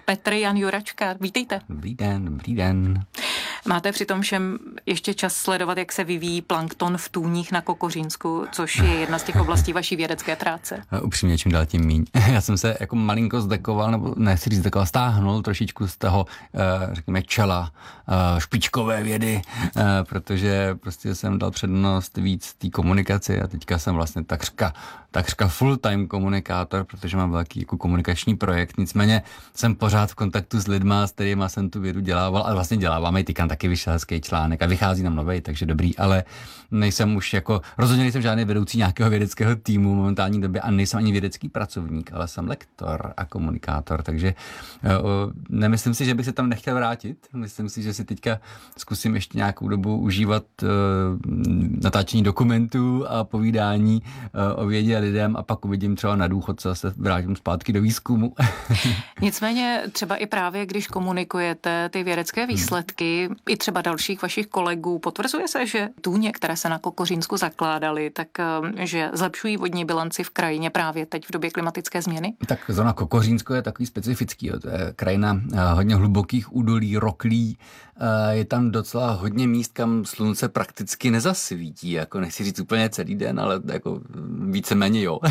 Petr Jan Juračka. Vítejte. Dobrý den, dobrý den. Máte při tom všem ještě čas sledovat, jak se vyvíjí plankton v tůních na Kokořínsku, což je jedna z těch oblastí vaší vědecké práce. Upřímně, čím dál tím míň. Já jsem se jako malinko zdekoval, nebo nechci říct zdekoval, stáhnul trošičku z toho, řekněme, čela špičkové vědy, protože prostě jsem dal přednost víc té komunikaci a teďka jsem vlastně takřka full-time komunikátor, protože mám velký jako komunikační projekt, nicméně jsem pořád v kontaktu s lidma, s kterýma jsem tu vědu dělával, ale vlastně dělávám i týkám taky vyšel hezký článek a vychází nám novej, takže dobrý, ale nejsem už jako, rozhodně nejsem žádný vedoucí nějakého vědeckého týmu v momentální době a nejsem ani vědecký pracovník, ale jsem lektor a komunikátor, takže nemyslím si, že bych se tam nechtěl vrátit, myslím si, že si teďka zkusím ještě nějakou dobu užívat natáčení dokumentů a povídání o vědě a lidem a pak uvidím třeba na důchod, co se vrátím zpátky do výzkumu. Nicméně třeba i právě, když komunikujete ty vědecké výsledky, i třeba dalších vašich kolegů, potvrzuje se, že tůně, které se na Kokořínsku zakládaly, tak že zlepšují vodní bilanci v krajině právě teď v době klimatické změny? Tak zóna Kokořínsko je takový specifický. To je krajina hodně hlubokých údolí, roklí. Je tam docela hodně míst, kam slunce prakticky nezasvítí. Jako nechci říct úplně celý den, ale jako víceméně jo.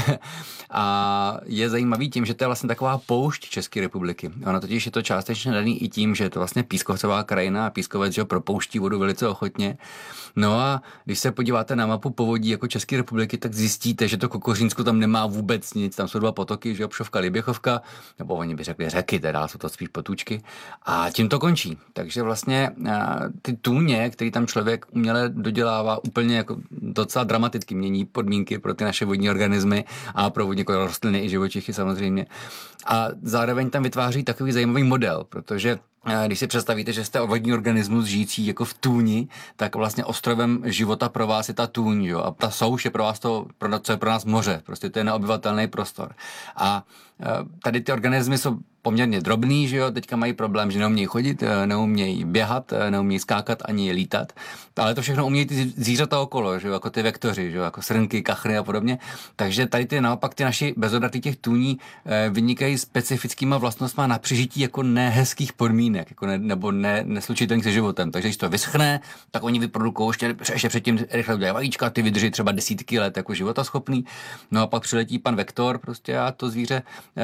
A je zajímavý tím, že to je vlastně taková poušť České republiky. Ona totiž je to částečně daný i tím, že je to vlastně pískovcová krajina a pískovec, že propouští vodu velice ochotně. No a když se podíváte na mapu povodí jako České republiky, tak zjistíte, že to Kokořínsko tam nemá vůbec nic. Tam jsou dva potoky, že Obšovka, Liběchovka, nebo oni by řekli řeky, teda jsou to spíš potůčky. A tím to končí. Takže vlastně ty tůně, který tam člověk uměle dodělává, úplně jako docela dramaticky mění podmínky pro ty naše vodní organismy a pro vodní rostliny i živočichy samozřejmě. A zároveň tam vytváří takový zajímavý model, protože když si představíte, že jste vodní organismus žijící jako v tůni, tak vlastně ostrovem života pro vás je ta tůň, jo? A ta souš je pro vás to, co je pro nás moře, prostě to je neobyvatelný prostor. A tady ty organismy jsou poměrně drobný, že jo, teďka mají problém, že neumějí chodit, neumějí běhat, neumějí skákat ani lítat, ale to všechno umějí ty zvířata okolo, že jo, jako ty vektoři, že jo, jako srnky, kachny a podobně. Takže tady naopak ty naši bezobraty těch tůní vynikají specifickýma vlastnostma na přežití jako nehezkých podmínek, jako nebo neslučitelných se životem. Takže když to vyschne, tak oni vyprodukují ještě předtím rychle udělají vajíčka, ty vydrží třeba desítky let jako životaschopný. No a pak přiletí pan vektor prostě a to zvíře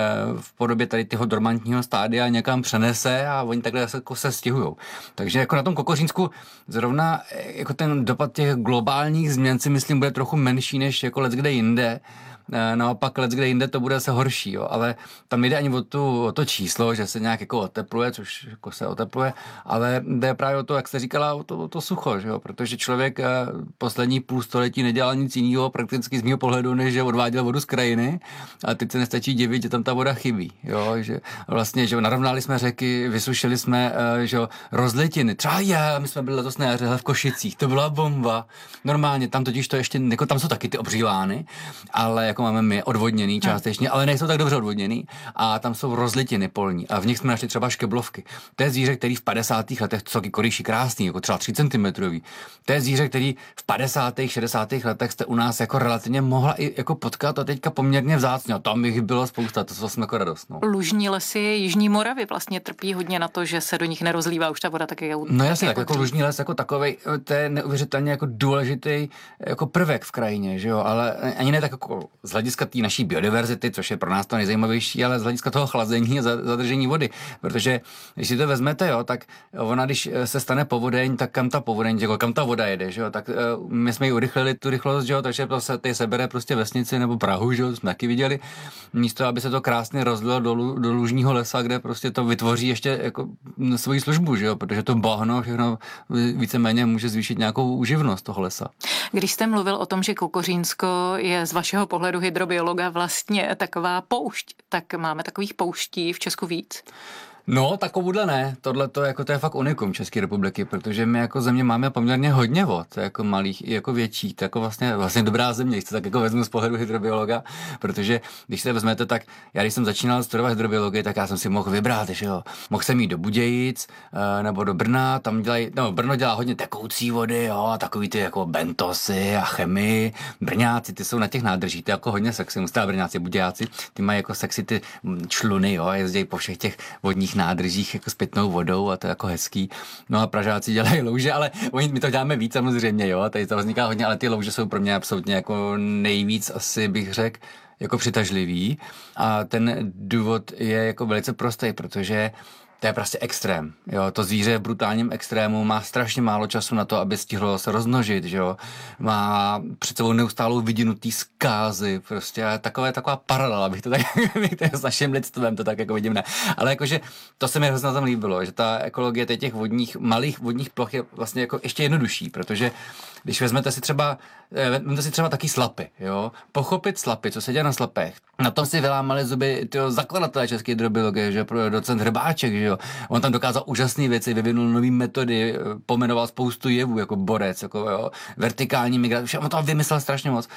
v podobě tady toho dormantního stádia někam přenese a oni takhle se stěhujou. Takže jako na tom Kokořínsku zrovna jako ten dopad těch globálních změn si myslím bude trochu menší než jako leckde jinde. Naopak leckde jinde to bude se horší, jo. Ale tam nejde ani o to číslo, že se nějak jako otepluje, což jako se otepluje, ale jde právě o to, jak jste říkala, o to sucho, že jo, protože člověk poslední půl století nedělal nic jiného prakticky z mého pohledu, než že odváděl vodu z krajiny a teď se nestačí divit, že tam ta voda chybí, jo, že vlastně, že narovnali jsme řeky, vysušili jsme, že rozletiny, třeba my jsme byli letos na jaře v Košicích, to byla bomba, normálně, tam totiž to ještě, jako tam jsou taky ty obří lány, ale jako máme my odvodněný částečně, ale nejsou tak dobře odvodněný a tam jsou rozlitiny polní a v nich jsme našli třeba škeblovky. To je zvíře, který v 50. letech, co korýši krásný, jako třeba 3 cm. To je zvíře, který v 50. 60. letech jste u nás jako relativně mohla i jako potkat a teďka poměrně vzácně. A tam jich bylo spousta, to jsme jako radost. No. Lužní lesy Jižní Moravy vlastně trpí hodně na to, že se do nich nerozlívá už ta voda tak jak. No jasně, tak jako lužní les jako takovej, to je neuvěřitelně jako důležitý jako prvek v krajině, že jo, ale ani ne tak jako z hlediska té naší biodiverzity, což je pro nás to nejzajímavější, ale z hlediska toho chlazení a zadržení vody. Protože když si to vezmete, jo, tak ona, když se stane povodeň, tak kam ta povodeň, jako kam ta voda jede, že jo, tak my jsme ji urychlili tu rychlost, že jo, takže to se sebere prostě vesnici nebo Prahu, že jo, to jsme taky viděli, místo, aby se to krásně rozlilo do lužního lesa, kde prostě to vytvoří ještě jako svoji službu, že jo, protože to bahno všechno víceméně může zvýšit nějakou uživnost toho lesa. Když jste mluvil o tom, že Kokořínsko je z vašeho pohledu hydrobiologa vlastně taková poušť, tak máme takových pouští v Česku víc? No, takovouhle ne. Tohle to je fakt unikum České republiky, protože my jako země máme poměrně hodně vod, jako malých i jako větších. To jako vlastně dobrá země, když to tak jako vezmu z pohledu hydrobiologa, protože když se vezmete, tak já když jsem začínal studovat hydrobiologii, tak já jsem si mohl vybrat, že jo. Mohl jsem jít do Budějic nebo do Brna, tam Brno dělá hodně tekoucí vody, jo, a takový ty jako bentosy a chemii. Brňáci, ty jsou na těch nádržích, ty jako hodně sexy, musí Brňáci, Budějáci, ty mají jako sexy ty čluny, jo, a jezdí po všech těch vodních těch nádržích jako s pitnou vodou a to je jako hezký. No a Pražáci dělají louže, ale my to děláme víc samozřejmě, jo, tady to vzniká hodně, ale ty louže jsou pro mě absolutně jako nejvíc asi bych řekl jako přitažlivý a ten důvod je jako velice prostý, protože to je prostě extrém, jo, to zvíře je v brutálním extrému, má strašně málo času na to, aby stihlo se rozmnožit, že jo, má před sebou neustálou vidinu té zkázy, prostě taková paralela, bych to tak, s naším lidstvem to tak jako vidím, ne, ale jakože to se mi hrozně tam líbilo, že ta ekologie těch malých vodních ploch je vlastně jako ještě jednodušší, protože když vezmete si třeba taky slapy, jo, pochopit slapy, co se děje na slapech, na tom si vylámali zuby zakladatelé české hydrobiologie, že docent Hrbáček, že jo, on tam dokázal úžasné věci, vyvinul nový metody, pomenoval spoustu jevů, jako borec, jako jo, vertikální migrace, on to vymyslel strašně moc.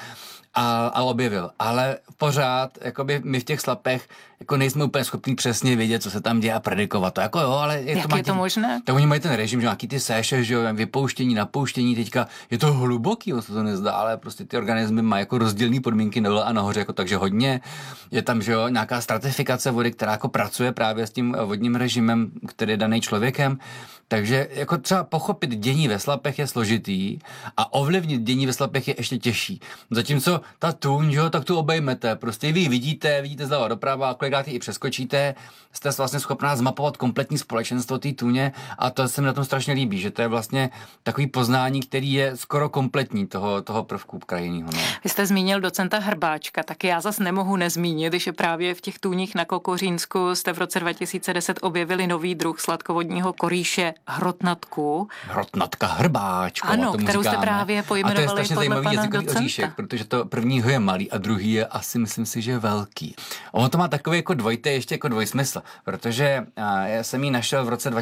A objevil. Ale pořád, jakoby my v těch slapech jako nejsme úplně schopní přesně vědět, co se tam děje a predikovat to. Jako jo, ale jak je to možné? Tak oni mají ten režim, že nějaký ty séše, že jo, vypouštění, napouštění, teďka je to hluboký, on se to nezdá, ale prostě ty organismy mají jako rozdílné podmínky na dole a nahoře, jako takže hodně. Je tam, že jo, nějaká stratifikace vody, která jako pracuje právě s tím vodním režimem, který je daný člověkem. Takže jako třeba pochopit dění ve slapech je složitý a ovlivnit dění ve slapech je ještě těžší. Zatímco ta tůň, jo, tak tu obejmete. Prostě vy vidíte zleva doprava a kolikrát i přeskočíte, jste vlastně schopná zmapovat kompletní společenstvo té tůně a to se mi na tom strašně líbí, že to je vlastně takový poznání, který je skoro kompletní toho prvku krajinného. No. Vy jste zmínil docenta Hrbáčka, tak já zas nemohu nezmínit, když je právě v těch tůních na Kokořínsku jste v roce 2010 objevili nový druh sladkovodního korýše hrotnatku. Hrotnatka Hrbáčko. Ano, kterou jste právě pojmenovali podle pana docenta. Oříšek, protože to prvního je malý a druhý je asi, myslím si, že je velký. Ono to má takový jako dvojité, ještě jako dvojsmysl, protože já jsem ji našel v roce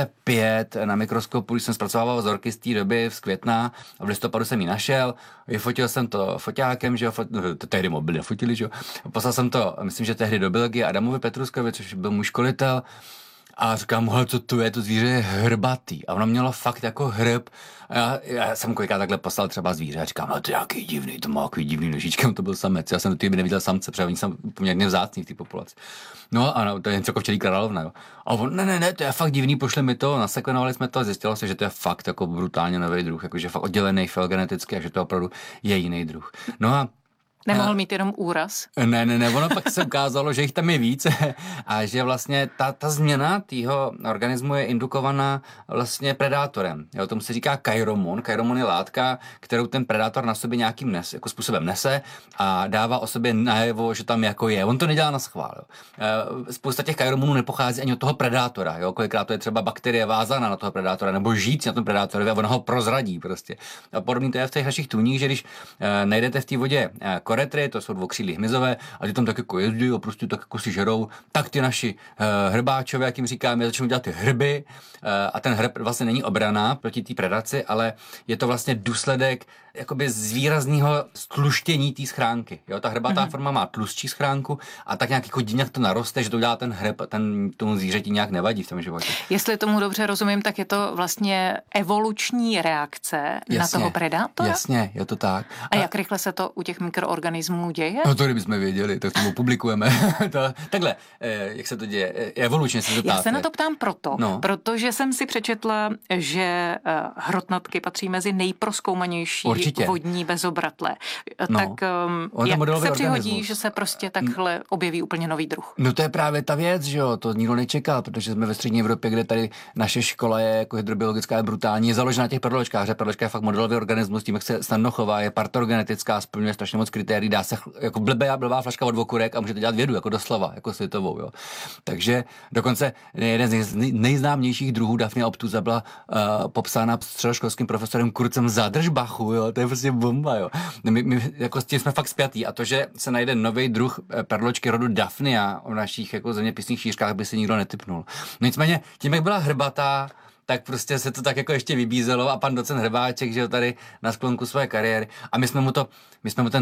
2005 na mikroskopu, když jsem zpracovával vzorky z té doby z května a v listopadu jsem ji našel, vyfotil jsem to foťákem, že jo, tehdy mobily nefotili, že jo, poslal jsem to, myslím, že tehdy do Belgie Adamovi Petruskovi, což byl můj školitel. A říkám, co to je, to zvíře je hrbatý. A ono mělo fakt jako hrb. A já jsem kolikrát takhle poslal třeba zvíře a říkám, no to je jaký divný, to má jaký divný nožičkem, to byl samec. Já jsem do té doby neviděl samce, protože oni jsou poměrně vzácný v té populaci. No ano, to je něco jako včelí královna, jo. A on, ne, to je fakt divný, pošli mi to, nasekvenovali jsme to a zjistilo se, že to je fakt jako brutálně nový druh, jakože fakt oddělený filogeneticky a že to opravdu je jiný druh. No a nemohl mít jenom úraz? Ne, ono pak se ukázalo, že jich tam je více a že vlastně ta změna tého organismu je indukovaná vlastně predátorem. Jo, tomu se říká kairomon. Kairomon je látka, kterou ten predátor na sobě nějakým jako způsobem nese a dává o sobě najevo, že tam jako je. On to nedělá na schvál. Jo. Spousta těch kairomonů nepochází ani od toho predátora. Jo. Kolikrát to je třeba bakterie vázaná na toho predátora nebo žíc na tom predátorovi a ono ho prozradí prostě. A podobně to je v těch našich tůních, že když najdete v té vodě koretry, to jsou dvokřídlí hmyzové, a ty tam tak jako jezdí a prostě tak jako si žerou, tak ty naši hrbáčové, jak jim říkáme, začnou dělat ty hrby a ten hrb vlastně není obrana proti té predaci, ale je to vlastně důsledek jakoby z výrazného stluštění té schránky. Jo? Ta hrbatá forma má tlustší schránku a tak nějak jako divně to naroste, že to udělá ten hrb a tomu zvířeti nějak nevadí v tom životě. Jestli tomu dobře rozumím, tak je to vlastně evoluční reakce na toho predátora? Jasně, je to tak. A jak rychle se to u těch mikroorganismů děje? No to kdybychom věděli, tak tomu publikujeme. Takhle, jak se to děje? Evolučně se to ptáte. Já se na to ptám protože jsem si přečetla, že hrotnatky patří mezi nejprozkoumanější vodní bezobratlé. Tak jak se přihodí, že se prostě takhle objeví úplně nový druh? No to je právě ta věc, že jo, to nikdo nečekal, protože jsme ve střední Evropě, kde tady naše škola je jako hydrobiologická, je brutální, je založena na těch perločkách, že perločka je fakt modelový organismus, tím jak se snadno chová, je partogenetická, splňuje strašně moc kritérií, dá se jako blbá flaška od okurek a můžete dělat vědu, jako doslova, jako světovou, jo. Takže dokonce jeden z nejznámějších druhů Daphnia obtusa byla popsána středoškolským profesorem Kurzem Zadržbachu, jo, to je prostě bomba, jo. My jako s tím jsme fakt spjatý a to, že se najde nový druh perločky rodu Daphnia v našich jako zeměpisných šířkách, by si nikdo netipnul. Nicméně, tím jak byla hrbatá, tak prostě se to tak jako ještě vybízelo a pan docent Hrbáček, že jo, tady na sklonku své kariéry a my jsme mu ten druh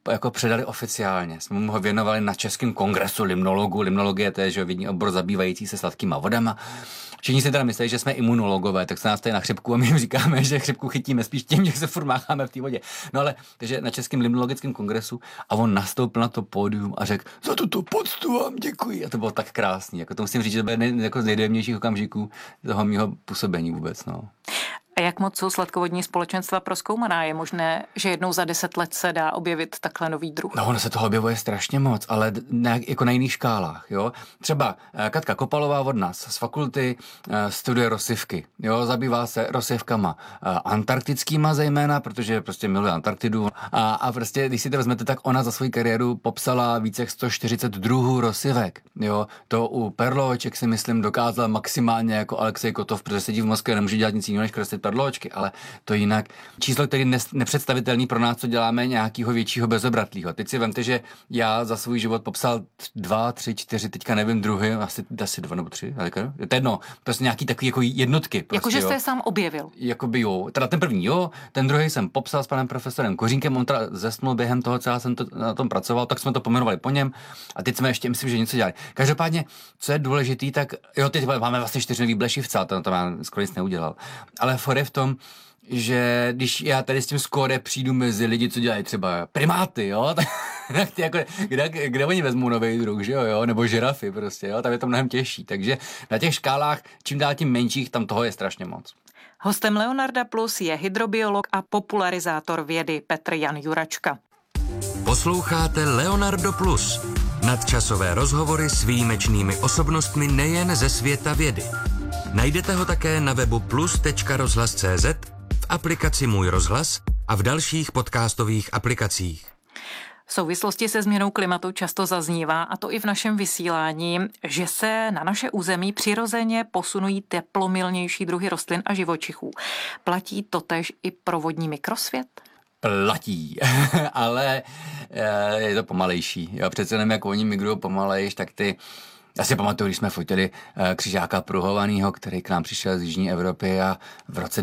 jako předali oficiálně. Jsme mu ho věnovali na Českém kongresu limnologů. Limnologie to je, že vědní obor zabývající se sladkýma vodama. Všichni si teda myslí, že jsme imunologové, tak se nás tady na chřipku a my jim říkáme, že chřipku chytíme spíš tím, že se furt mácháme v té vodě. No ale, takže na Českém limnologickém kongresu a on nastoupil na to pódium a řekl, za tuto poctu vám děkuji. A to bylo tak krásný. Jako to musím říct, že to byl jako z nejdojemnějších okamžiků toho mého působení vůbec. No. A jak moc jsou sladkovodní společenstva prozkoumaná? Je možné, že jednou za 10 let se dá objevit takhle nový druh? No, ono se toho objevuje strašně moc, ale jako na jiných škálách. Jo? Třeba Katka Kopalová od nás z fakulty studuje rosivky. Jo? Zabývá se rosivkama antarktickýma zejména, protože prostě miluje Antarktidu. A prostě, když si to vezmete, tak ona za svou kariéru popsala více jak 140 druhů rosivek. Jo? To u perloček si myslím dokázala maximálně jako Alexej Kotov, protože sedí v Moskvě, nemůže dělat nic jiného než kreslit perločky, ale to jinak číslo, který je nepředstavitelný pro nás, co děláme nějakého většího bezobratlýho. Teď si vemte, že já za svůj život popsal 2, 3, 4, teďka nevím druhy, asi 2 nebo 3, ale to je jedno, to jsou nějaký takový jako jednotky. Prostě, jakože jste je sám objevil. Jakoby jo, teda ten první jo, ten druhý jsem popsal s panem profesorem Kořínkem, on teda zesnul během toho, co já jsem na tom pracoval, tak jsme to pomenovali po něm a teď jsme ještě, myslím, že něco dělali. Každopádně, co je důležitý, tak jo, teď máme vlastně 4 blešivca, to já skoro nic neudělal, ale fore v tom, že když já tady s tím skóre přijdu mezi lidi, co dělají třeba primáty, jo, tak ty jako, kde oni vezmou nový druh, že jo, nebo žirafy prostě, jo, tam je to mnohem těžší, takže na těch škálách čím dál tím menších, tam toho je strašně moc. Hostem Leonarda Plus je hydrobiolog a popularizátor vědy Petr Jan Juračka. Posloucháte Leonardo Plus, nadčasové rozhovory s výjimečnými osobnostmi nejen ze světa vědy. Najdete ho také na webu plus.rozhlas.cz, v aplikaci Můj rozhlas a v dalších podcastových aplikacích. V souvislosti se změnou klimatu často zaznívá, a to i v našem vysílání, že se na naše území přirozeně posunují teplomilnější druhy rostlin a živočichů. Platí totéž i pro vodní mikrosvět? Platí, ale je to pomalejší. Jo, přece jenom jak oni migrují pomalejš, tak ty... Já si pamatuju, když jsme fotili křižáka pruhovanýho, který k nám přišel z Jižní Evropy a v roce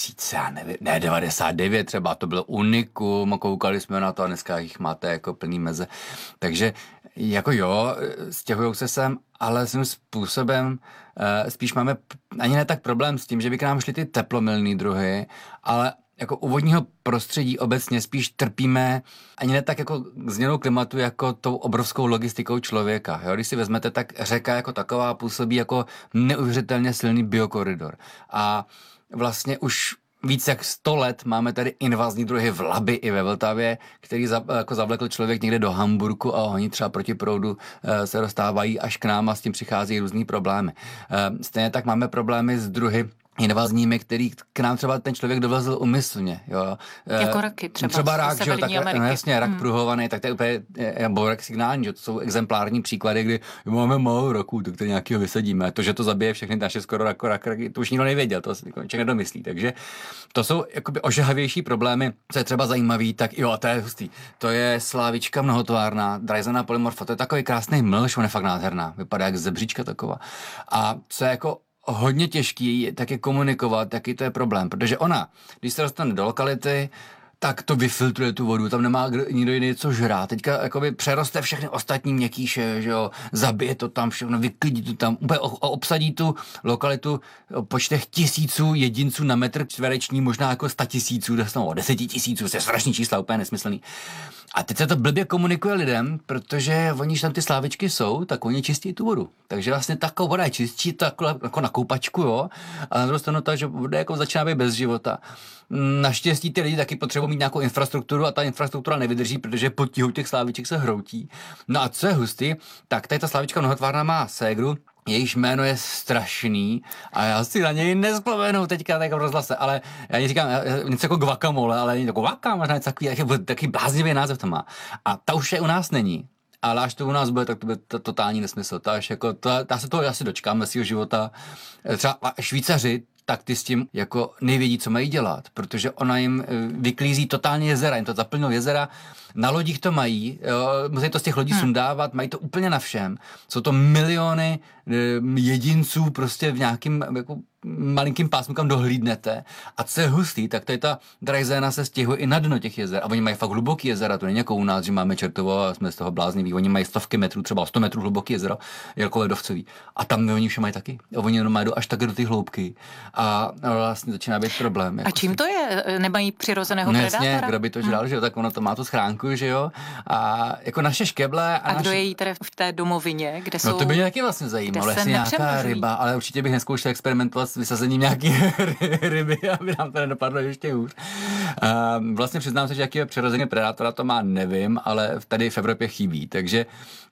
99 třeba, to byl unikum, koukali jsme na to a dneska jich máte jako plný meze. Takže jako jo, stěhujou se sem, ale svým způsobem spíš máme ani ne tak problém s tím, že by k nám šly ty teplomilný druhy, ale jako u vodního prostředí obecně spíš trpíme ani ne tak jako změnou klimatu, jako tou obrovskou logistikou člověka. Jo? Když si vezmete, tak řeka jako taková působí jako neuvěřitelně silný biokoridor. A vlastně už víc jak 100 let máme tady invazní druhy v Labi i ve Vltavě, který jako zavlekl člověk někde do Hamburku a oni třeba proti proudu se dostávají až k nám a s tím přichází různý problémy. Stejně tak máme problémy s druhy invazními, který k nám třeba ten člověk dovezl umyslně. Jo. Jako raky třeba rak, že jo, no jasně, rak pruhovaný, tak to je úplně rak signální, že to jsou exemplární příklady, kdy máme málo raků, tak to nějakého vysadíme. To, že to zabije všechny naše skoro raky, to už nikdo nevěděl, to člověk nedomyslí. Takže to jsou jakoby ožehavější problémy, co je třeba zajímavý, tak jo, a to je hustý. To je slávička mnohotvárná, Dreisena polymorfa, to je takový krásný mlž, on je fakt nádherná, vypadá jak zebříčka taková. A co je jako hodně těžký tak je komunikovat, jaký to je problém, protože ona, když se dostane do lokality, tak to vyfiltruje tu vodu, tam nemá nikdo jiný co žrát. Teďka jakoby přeroste všechny ostatní měkkýše, že jo, zabije to tam všechno, vyklidí to tam, úplně obsadí tu lokalitu o počtech tisíců jedinců na metr čtvereční, možná jako 100 000, 10 000, to je strašný čísla, úplně nesmyslný. A teď se to blbě komunikuje lidem, protože oni, když tam ty slávičky jsou, tak oni čistí tu vodu. Takže vlastně taková voda je čistí, takhle jako na koupačku, jo. A na druhou stranu to, že voda jako začíná být bez života. Naštěstí ty lidi taky potřebují mít nějakou infrastrukturu a ta infrastruktura nevydrží, protože pod tíhou těch sláviček se hroutí. No a co je hustý, tak tady ta slávička mnohotvárná má ségru, jejíž jméno je strašný a já si na něj nespomenu teďka tak v rozhlase, ale já jí říkám něco jako guacamole, ale není to guacamole, možná něco takový bláznivý název to má. A ta už je u nás není. Ale až to u nás bude, tak to bude totální nesmysl. Ta se toho asi dočkáme svého života. Třeba Švýcaři, tak ty s tím jako nevědí, co mají dělat, protože ona jim vyklízí totálně jezera, jim to zaplnilo jezera, na lodích to mají, jo, musí to z těch lodí sundávat, mají to úplně na všem. Jsou to miliony jedinců prostě v nějakým jako malinkým pásmu, kam dohlídnete. A co je hustý, tak tady ta Drajzéna se stěhuje i na dno těch jezer. A oni mají fakt hluboký jezera, to není jako u nás, že máme Čertovo a jsme z toho blázniví. Oni mají stovky metrů, třeba 100 metrů hluboký jezero, jako ledovcový. A tam oni vše mají taky. A oni jenom mají až tak do ty hloubky. A vlastně začíná být problém. A čím to je? Nemají přirozeného predátora? Jasně, kdo by to žral, že jo, tak ono to má tu schránku, že jo. A jako naše škeble. A kdo je jí tedy v té domovině, kde jsou... No to by mě taky vlastně zajímalo, jestli nějaká ryba, ale určitě bych neskoušel experimentovat s vysazením nějaký ryby, aby nám to nedopadlo ještě hůř. Vlastně přiznám se, že jaký přirozený predátora to má, nevím, ale tady v Evropě chybí, takže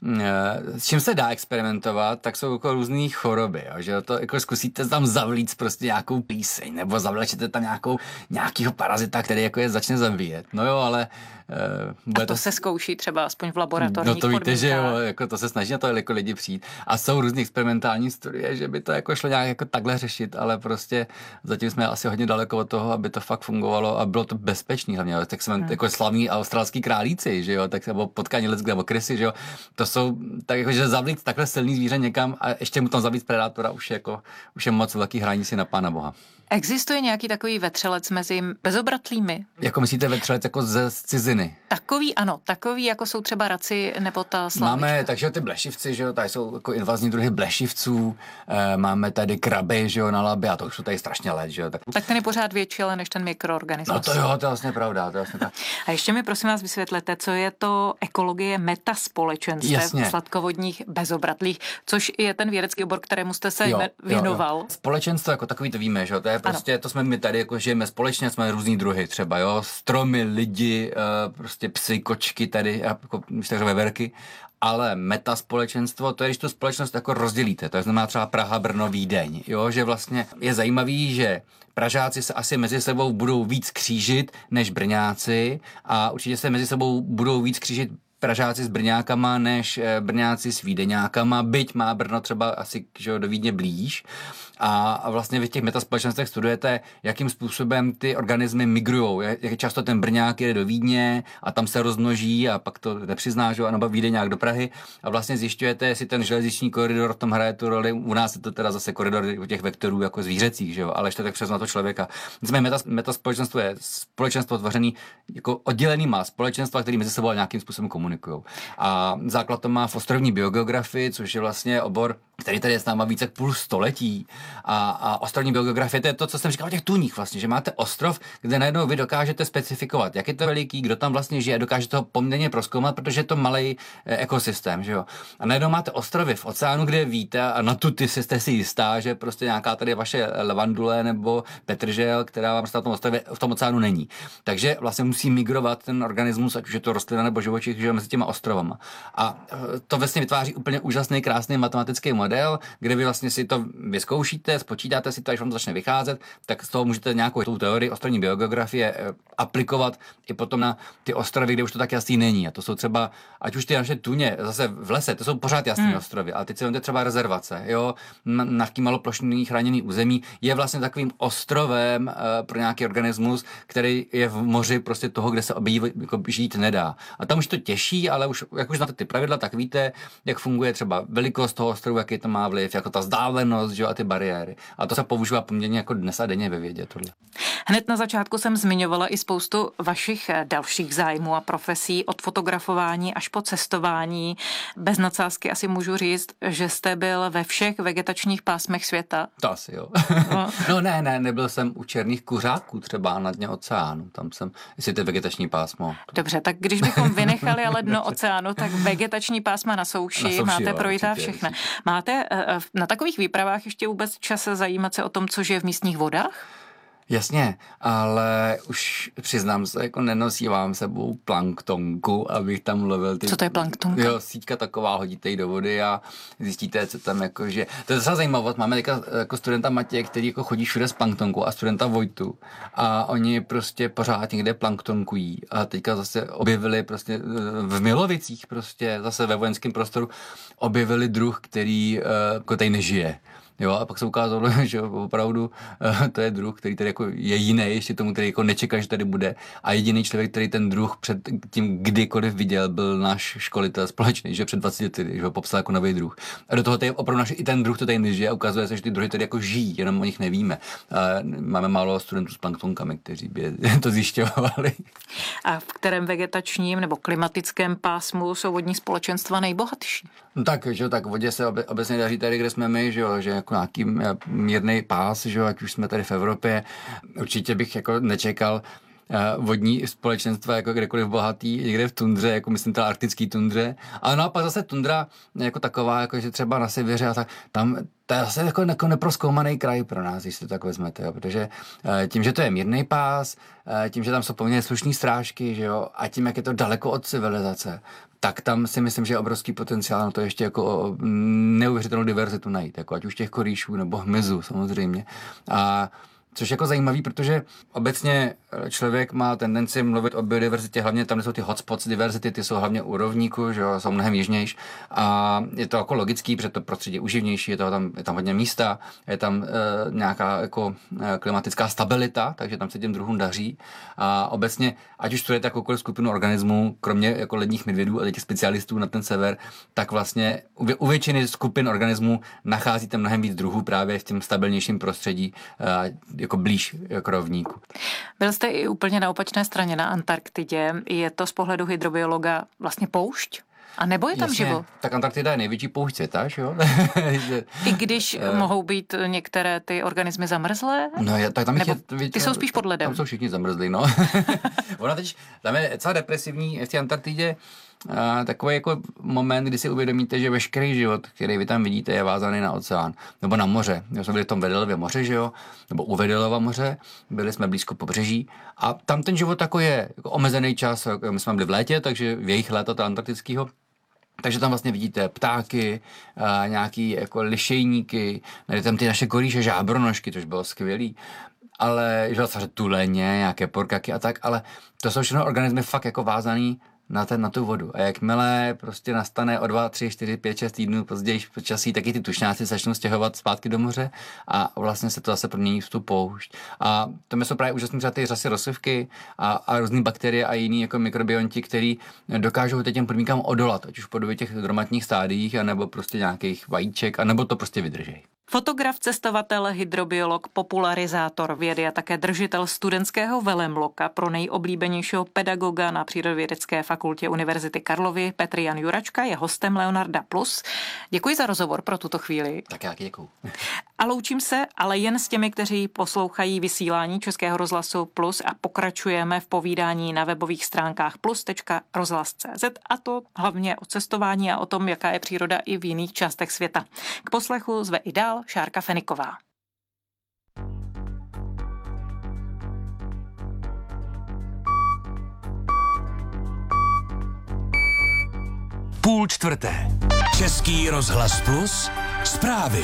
s čím se dá experimentovat, tak jsou jako různý choroby, jo, že to jako zkusíte tam zavlít prostě nějakou plíseň, nebo zavlečete tam nějakýho parazita, který jako je začne zabíjet. No jo, ale a to se zkouší třeba aspoň v laboratorních podmínkách. No to víte, že jo, jako to se snaží na to jako lidi přijít. A jsou různý experimentální studie, že by to jako šlo nějak jako takhle řešit, ale prostě zatím jsme asi hodně daleko od toho, aby to fakt fungovalo a bylo to bezpečný hlavně. Tak jsme jako slavní australský králíci, že jo, tak nebo potkání lidské nebo krysy, že jo. To jsou tak jako, že zavlít takhle silný zvíře někam a ještě mu tam zabít predátora už je moc velký hraní si na Pána Boha. Existuje nějaký takový vetřelec mezi bezobratlými? Jako myslíte vetřelec jako z ciziny? Takový, ano, takový, jako jsou třeba raci nebo ta slavička. Máme, takže ty blešivci, že jo, tady jsou jako invazní druhy blešivců, máme tady kraby, že jo, na Labě, a to už jsou tady strašně let, že jo. Tak ten je pořád větší, ale než ten mikroorganismus. No to jo, to je vlastně pravda, A ještě mi prosím vás vysvětlete, co je to ekologie metaspolečenstev sladkovodních bezobratlých, což je ten vědecký obor, kterému jste se věnoval. Jo. Společenstvo jako takový to víme, že jo, to je prostě, to jsme my tady, jako žijeme společně, jsme různý druhy třeba, jo, stromy, lidi, prostě psy, kočky tady, jako veverky, ale metaspolečenstvo, to je, když tu společnost jako rozdělíte, to znamená třeba Praha, Brno, Vídeň, jo, že vlastně je zajímavý, že Pražáci se asi mezi sebou budou víc křížit než Brňáci a určitě se mezi sebou budou víc křížit Pražáci s Brňákama než Brňáci s Vídeňákama, byť má Brno třeba asi že do Vídně blíž. A vlastně vy v těch metaspolečnostech studujete, jakým způsobem ty organismy migrujou. Jak často ten Brňák jede do Vídně a tam se rozmnoží a pak to nepřizná, že nebo Vídeňák do Prahy. A vlastně zjišťujete, jestli ten železniční koridor v tom hraje tu roli. U nás je to teda zase koridor těch vektorů jako zvířecích, že jo, ale ještě tak přes na to člověka. Nicméně metaspolečenstvo je společenstvo tvořený jako oddělenýma společenstva, které mezi sebou nějakým způsobem komunikují. A základ to má v ostrovní biogeografii, což je vlastně obor, který tady je s náma více jak půl století. A ostrovní biogeografie, to je to, co jsem říkal o těch tůních vlastně, že máte ostrov, kde najednou vy dokážete specifikovat, jak je to veliký, kdo tam vlastně žije, dokážete ho poměrně prozkoumat, protože je to malý ekosystém, že jo. A najednou máte ostrovy v oceánu, kde víte a na tuty jste si jistá, že prostě nějaká tady vaše levandule nebo petržel, která vám na tom ostrově v tom oceánu není. Takže vlastně musí migrovat ten organismus, ať už je to rostlina nebo živočich, že mezi těma ostrovama. A to vlastně vytváří úplně úžasný, krásný matematický model, kde vy vlastně si to vyzkoušíte, spočítáte si to, až vám to začne vycházet, tak z toho můžete nějakou tu teorii ostrovní biogeografie aplikovat i potom na ty ostrovy, kde už to tak jasný není. A to jsou třeba, ať už ty naše tuně zase v lese, to jsou pořád jasné ostrovy, ale teď se vemte třeba rezervace, jo, na maloplošný chráněný území je vlastně takovým ostrovem pro nějaký organismus, který je v moři prostě toho, kde se jako žít nedá. A tam už to těší, ale už, jak už znáte ty pravidla, tak víte, jak funguje třeba velikost toho ostrovu, jaký to má vliv, jako ta vzdálenost, že, a ty bariéry. A to se používá poměrně jako dnes a denně ve vědě. Tohle. Hned na začátku jsem zmiňovala i spoustu vašich dalších zájmů a profesí, od fotografování až po cestování. Bez nadsázky asi můžu říct, že jste byl ve všech vegetačních pásmech světa. To asi jo. No ne, nebyl jsem u černých kuřáků třeba na dně oceánu. Tam jsem, jestli to je vegetační pásmo. Dobře, tak když bychom vynechali ale dno oceánu, tak vegetační pásma na souši máte projitá všechna. Máte na takových výpravách ještě vůbec čas zajímat se o tom, co žije v místních vodách? Jasně, ale už přiznám se, jako nenosívám sebou planktonku, abych tam lovil ty... Co to je planktonka? Jo, síťka taková, hodíte ji do vody a zjistíte, co tam jakože... To je docela zajímavost, máme jako studenta Matěje, který jako chodí všude s planktonkou a studenta Vojtu a oni prostě pořád někde planktonkují a teďka zase objevili prostě v Milovicích prostě zase ve vojenském prostoru objevili druh, který jako tady nežije. Jo, a pak se ukázalo, že opravdu to je druh, který tady jako je jiný, ještě tomu, který jako nečeká, že tady bude. A jediný člověk, který ten druh před tím kdykoliv viděl, byl náš školitel společný, že před 20 lety, že ho popsal jako nový druh. A do toho tady opravdu i ten druh to tady nežije a ukazuje se, že ty druhy tady jako žijí, jenom o nich nevíme. A máme málo studentů s planktonkami, kteří by to zjišťovali. A v kterém vegetačním nebo klimatickém pásmu jsou vodní společenstva nejbohatší? No tak, že tak vodě se obecně daří tady, kde jsme my, že jako nějaký mírný pás, že ať už jsme tady v Evropě. Určitě bych jako nečekal vodní společenstva jako kdekoliv bohatý, někde v tundře, jako myslím teda arktický tundře. Ale no a pak zase tundra jako taková, jako že třeba na Sibiři a tak, tam to je zase jako neprozkoumaný kraj pro nás, když si to tak vezmete, jo, protože tím, že to je mírný pás, tím, že tam jsou poměrně slušný strážky, že jo, a tím, jak je to daleko od civilizace, tak tam si myslím, že je obrovský potenciál na to ještě jako neuvěřitelnou diverzitu najít, jako ať už těch korýšů nebo hmyzu samozřejmě. A což je jako zajímavý, protože obecně člověk má tendenci mluvit o biodiverzitě, hlavně tam, kde jsou ty hotspots diverzity, ty jsou hlavně u rovníku, že jo, jsou mnohem jižnější a je to jako logický, protože to prostředí je uživnější, je tam hodně místa, je tam nějaká jako klimatická stabilita, takže tam se těm druhům daří a obecně, ať už studujete jakoukoliv skupinu organismů, kromě jako ledních medvědů a těch specialistů na ten sever, tak vlastně u většiny skupin organismů nacházíte mnohem víc druhů právě v tím stabilnějším prostředí, jako blíž k rovníku. Byl jste i úplně na opačné straně na Antarktidě. Je to z pohledu hydrobiologa vlastně poušť? A nebo je tam život? Tak Antarktida je největší poušť světa, jo? I když mohou být některé ty organismy zamrzlé? No, tak tam ty jsou spíš pod ledem. Tam jsou všichni zamrzlí, no. Ona teď, tam je docela depresivní v té Antarktidě takový jako moment, kdy si uvědomíte, že veškerý život, který vy tam vidíte, je vázaný na oceán nebo na moře. My jsme byli v tom Wedelově moře, že jo? Nebo u Wedelova moře, byli jsme blízko pobřeží a tam ten život jako je jako omezený čas. My jsme byli v létě, takže v jejich léta to antarktického. Takže tam vlastně vidíte ptáky, nějaký jako lišejníky, najdete tam ty naše korýše, žábronožky, což bylo skvělý. Ale že tuleně, nějaké porkaky a tak, ale to jsou všechno organismy fakt jako vázaný na tu vodu. A jakmile prostě nastane o 2, 3, 4, 5, 6 týdnů později počasí, taky ty tučňáci začnou stěhovat zpátky do moře a vlastně se to zase promění v tu poušť. A to jsou právě úžasné třeba ty řasy rosivky a různé bakterie a jiný jako mikrobionti, který dokážou těm podmínkám odolat, ať už v podobě těch dromatních stádiích, anebo prostě nějakých vajíček, anebo to prostě vydrží. Fotograf, cestovatel, hydrobiolog, popularizátor vědy a také držitel studentského velemloka pro nejoblíbenějšího pedagoga na Přírodovědecké fakultě Univerzity Karlovy Petr Jan Juračka je hostem Leonarda Plus. Děkuji za rozhovor pro tuto chvíli. Tak já děkuju. A loučím se, ale jen s těmi, kteří poslouchají vysílání Českého rozhlasu Plus a pokračujeme v povídání na webových stránkách plus.rozhlas.cz a to hlavně o cestování a o tom, jaká je příroda i v jiných částech světa. K poslechu zve i dál Šárka Feniková. Půl čtvrté. Český rozhlas Plus. Zprávy.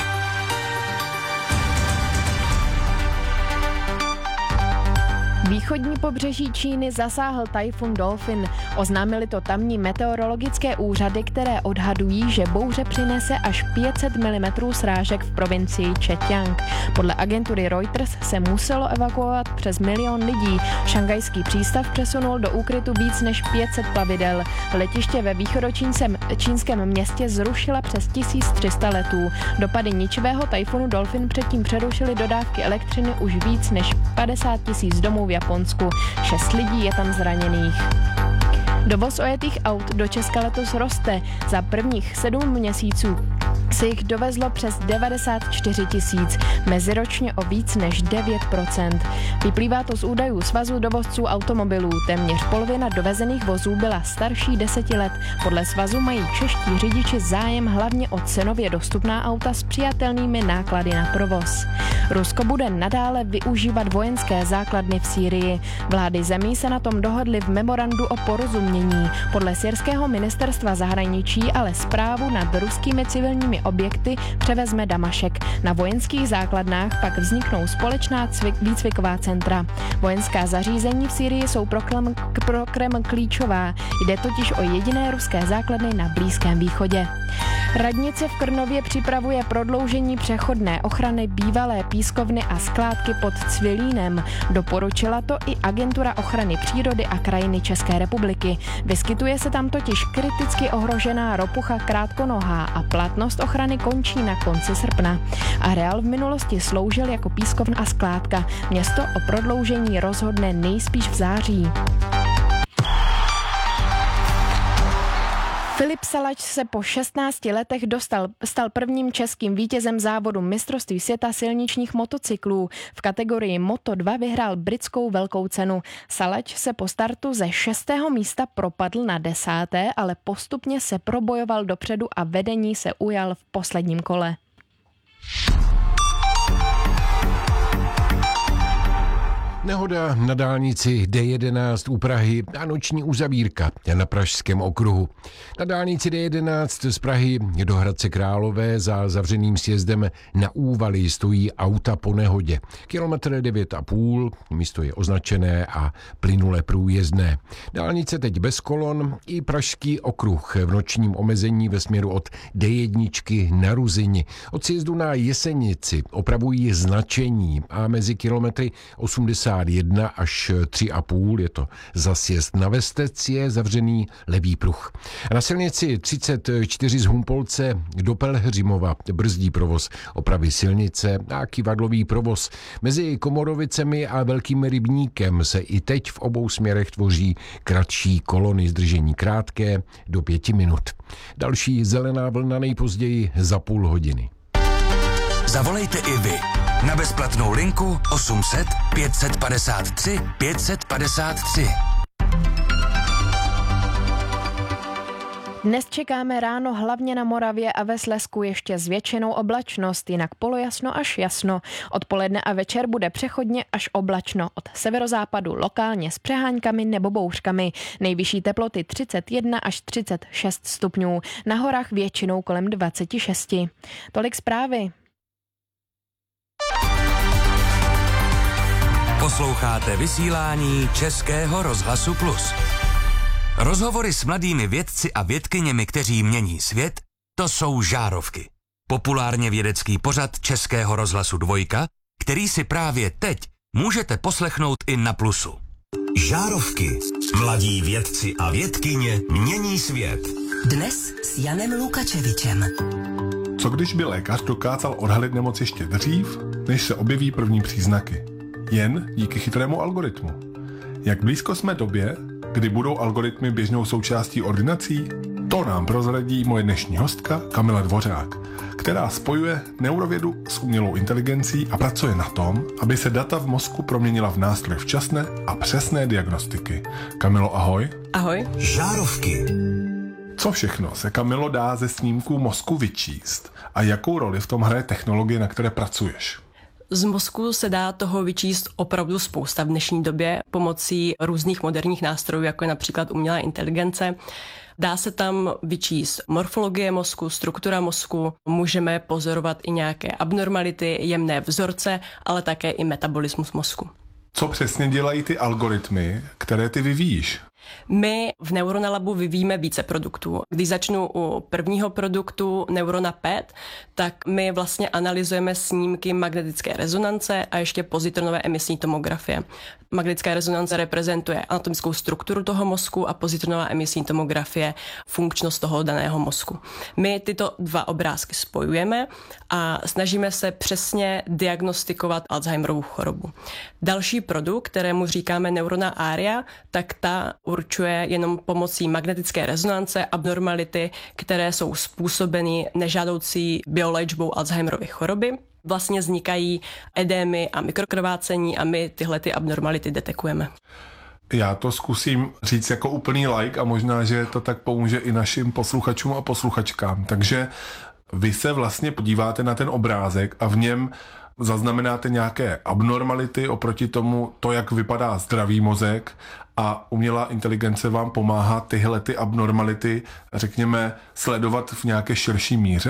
Východní pobřeží Číny zasáhl tajfun Dolphin. Oznámili to tamní meteorologické úřady, které odhadují, že bouře přinese až 500 mm srážek v provincii Zhejiang. Podle agentury Reuters se muselo evakuovat přes 1 milion lidí. Šanghajský přístav přesunul do úkrytu víc než 500 plavidel. Letiště ve východočínském městě zrušila přes 1300 letů. Dopady ničivého tajfunu Dolphin předtím přerušily dodávky elektřiny už víc než 50 000 domů v Japonsku. 6 lidí je tam zraněných. Dovoz ojetých aut do Česka letos roste. Za prvních 7 měsíců se jich dovezlo přes 94 000, meziročně o víc než 9%. Vyplývá to z údajů Svazu dovozců automobilů. Téměř polovina dovezených vozů byla starší 10 let. Podle svazu mají čeští řidiči zájem hlavně o cenově dostupná auta s přijatelnými náklady na provoz. Rusko bude nadále využívat vojenské základny v Sýrii. Vlády zemí se na tom dohodly v memorandu o porozumění. Podle syrského ministerstva zahraničí ale správu nad ruskými civilními objekty převezme Damašek. Na vojenských základnách pak vzniknou společná výcviková centra. Vojenská zařízení v Sýrii jsou pro Kreml klíčová. Jde totiž o jediné ruské základny na Blízkém východě. Radnice v Krnově připravuje prodloužení přechodné ochrany bývalé pískovny a skládky pod Cvilínem. Doporučila to i Agentura ochrany přírody a krajiny České republiky. Vyskytuje se tam totiž kriticky ohrožená ropucha krátkonohá a platnost ochrany končí na konci srpna. Areál v minulosti sloužil jako pískovna a skládka. Město o prodloužení rozhodne nejspíš v září. Filip Salač se po 16 letech stal prvním českým vítězem závodu mistrovství světa silničních motocyklů. V kategorii Moto2 vyhrál britskou velkou cenu. Salač se po startu ze 6. místa propadl na 10., ale postupně se probojoval dopředu a vedení se ujal v posledním kole. Nehoda na dálnici D11 u Prahy a noční uzavírka na Pražském okruhu. Na dálnici D11 z Prahy do Hradce Králové za zavřeným sjezdem na Úvaly stojí auta po nehodě. Kilometr 9,5, místo je označené a plynule průjezdné. Dálnice teď bez kolon i Pražský okruh v nočním omezení ve směru od D1 na Ruzini. Od sjezdu na Jesenici opravují značení a mezi kilometry 81 až 3,5, je to za sjezd na Vestec, je zavřený levý pruh. Na silnici 34 z Humpolce do Pelhřimova brzdí provoz opravy silnice a kyvadlový provoz. Mezi Komorovicemi a Velkým Rybníkem se i teď v obou směrech tvoří kratší kolony, zdržení krátké do 5 minut. Další zelená vlna nejpozději za půl hodiny. Zavolejte i vy na bezplatnou linku 800 553 553. Dnes čekáme ráno hlavně na Moravě a ve Slezsku ještě zvětšenou oblačnost, jinak polojasno až jasno. Odpoledne a večer bude přechodně až oblačno. Od severozápadu lokálně s přeháňkami nebo bouřkami. Nejvyšší teploty 31 až 36 stupňů. Na horách většinou kolem 26. Tolik zprávy. Posloucháte vysílání Českého rozhlasu Plus. Rozhovory s mladými vědci a vědkyněmi, kteří mění svět, to jsou Žárovky. Populárně vědecký pořad Českého rozhlasu 2, který si právě teď můžete poslechnout i na Plusu. Žárovky. Mladí vědci a vědkyně mění svět. Dnes s Janem Lukačevičem. Co když by lékař dokázal odhalit nemoc ještě dřív, než se objeví první příznaky? Jen díky chytrému algoritmu. Jak blízko jsme době, kdy budou algoritmy běžnou součástí ordinací? To nám prozradí moje dnešní hostka Kamila Dvořák, která spojuje neurovědu s umělou inteligencí a pracuje na tom, aby se data v mozku proměnila v nástroj včasné a přesné diagnostiky. Kamilo, ahoj. Ahoj. Žárovky. Co všechno se, Kamilo, dá ze snímků mozku vyčíst a jakou roli v tom hraje technologie, na které pracuješ? Z mozku se dá toho vyčíst opravdu spousta v dnešní době pomocí různých moderních nástrojů, jako je například umělá inteligence. Dá se tam vyčíst morfologie mozku, struktura mozku, můžeme pozorovat i nějaké abnormality, jemné vzorce, ale také i metabolismus mozku. Co přesně dělají ty algoritmy, které ty vyvíjíš? My v Neuronalabu vyvíjíme více produktů. Když začnu u prvního produktu Neurona PET, tak my vlastně analyzujeme snímky magnetické rezonance a ještě pozitronové emisní tomografie. Magnetická rezonance reprezentuje anatomickou strukturu toho mozku a pozitronová emisní tomografie funkčnost toho daného mozku. My tyto dva obrázky spojujeme a snažíme se přesně diagnostikovat Alzheimerovu chorobu. Další produkt, kterému říkáme Neurona Aria, tak ta určuje jenom pomocí magnetické rezonance abnormality, které jsou způsobeny nežádoucí bioléčbou Alzheimerovy choroby. Vlastně vznikají edémy a mikrokrvácení a my tyhle ty abnormality detekujeme. Já to zkusím říct jako úplný like a možná, že to tak pomůže i našim posluchačům a posluchačkám. Takže vy se vlastně podíváte na ten obrázek a v něm zaznamenáte nějaké abnormality oproti tomu, jak vypadá zdravý mozek, a umělá inteligence vám pomáhá tyhle ty abnormality, řekněme, sledovat v nějaké širší míře?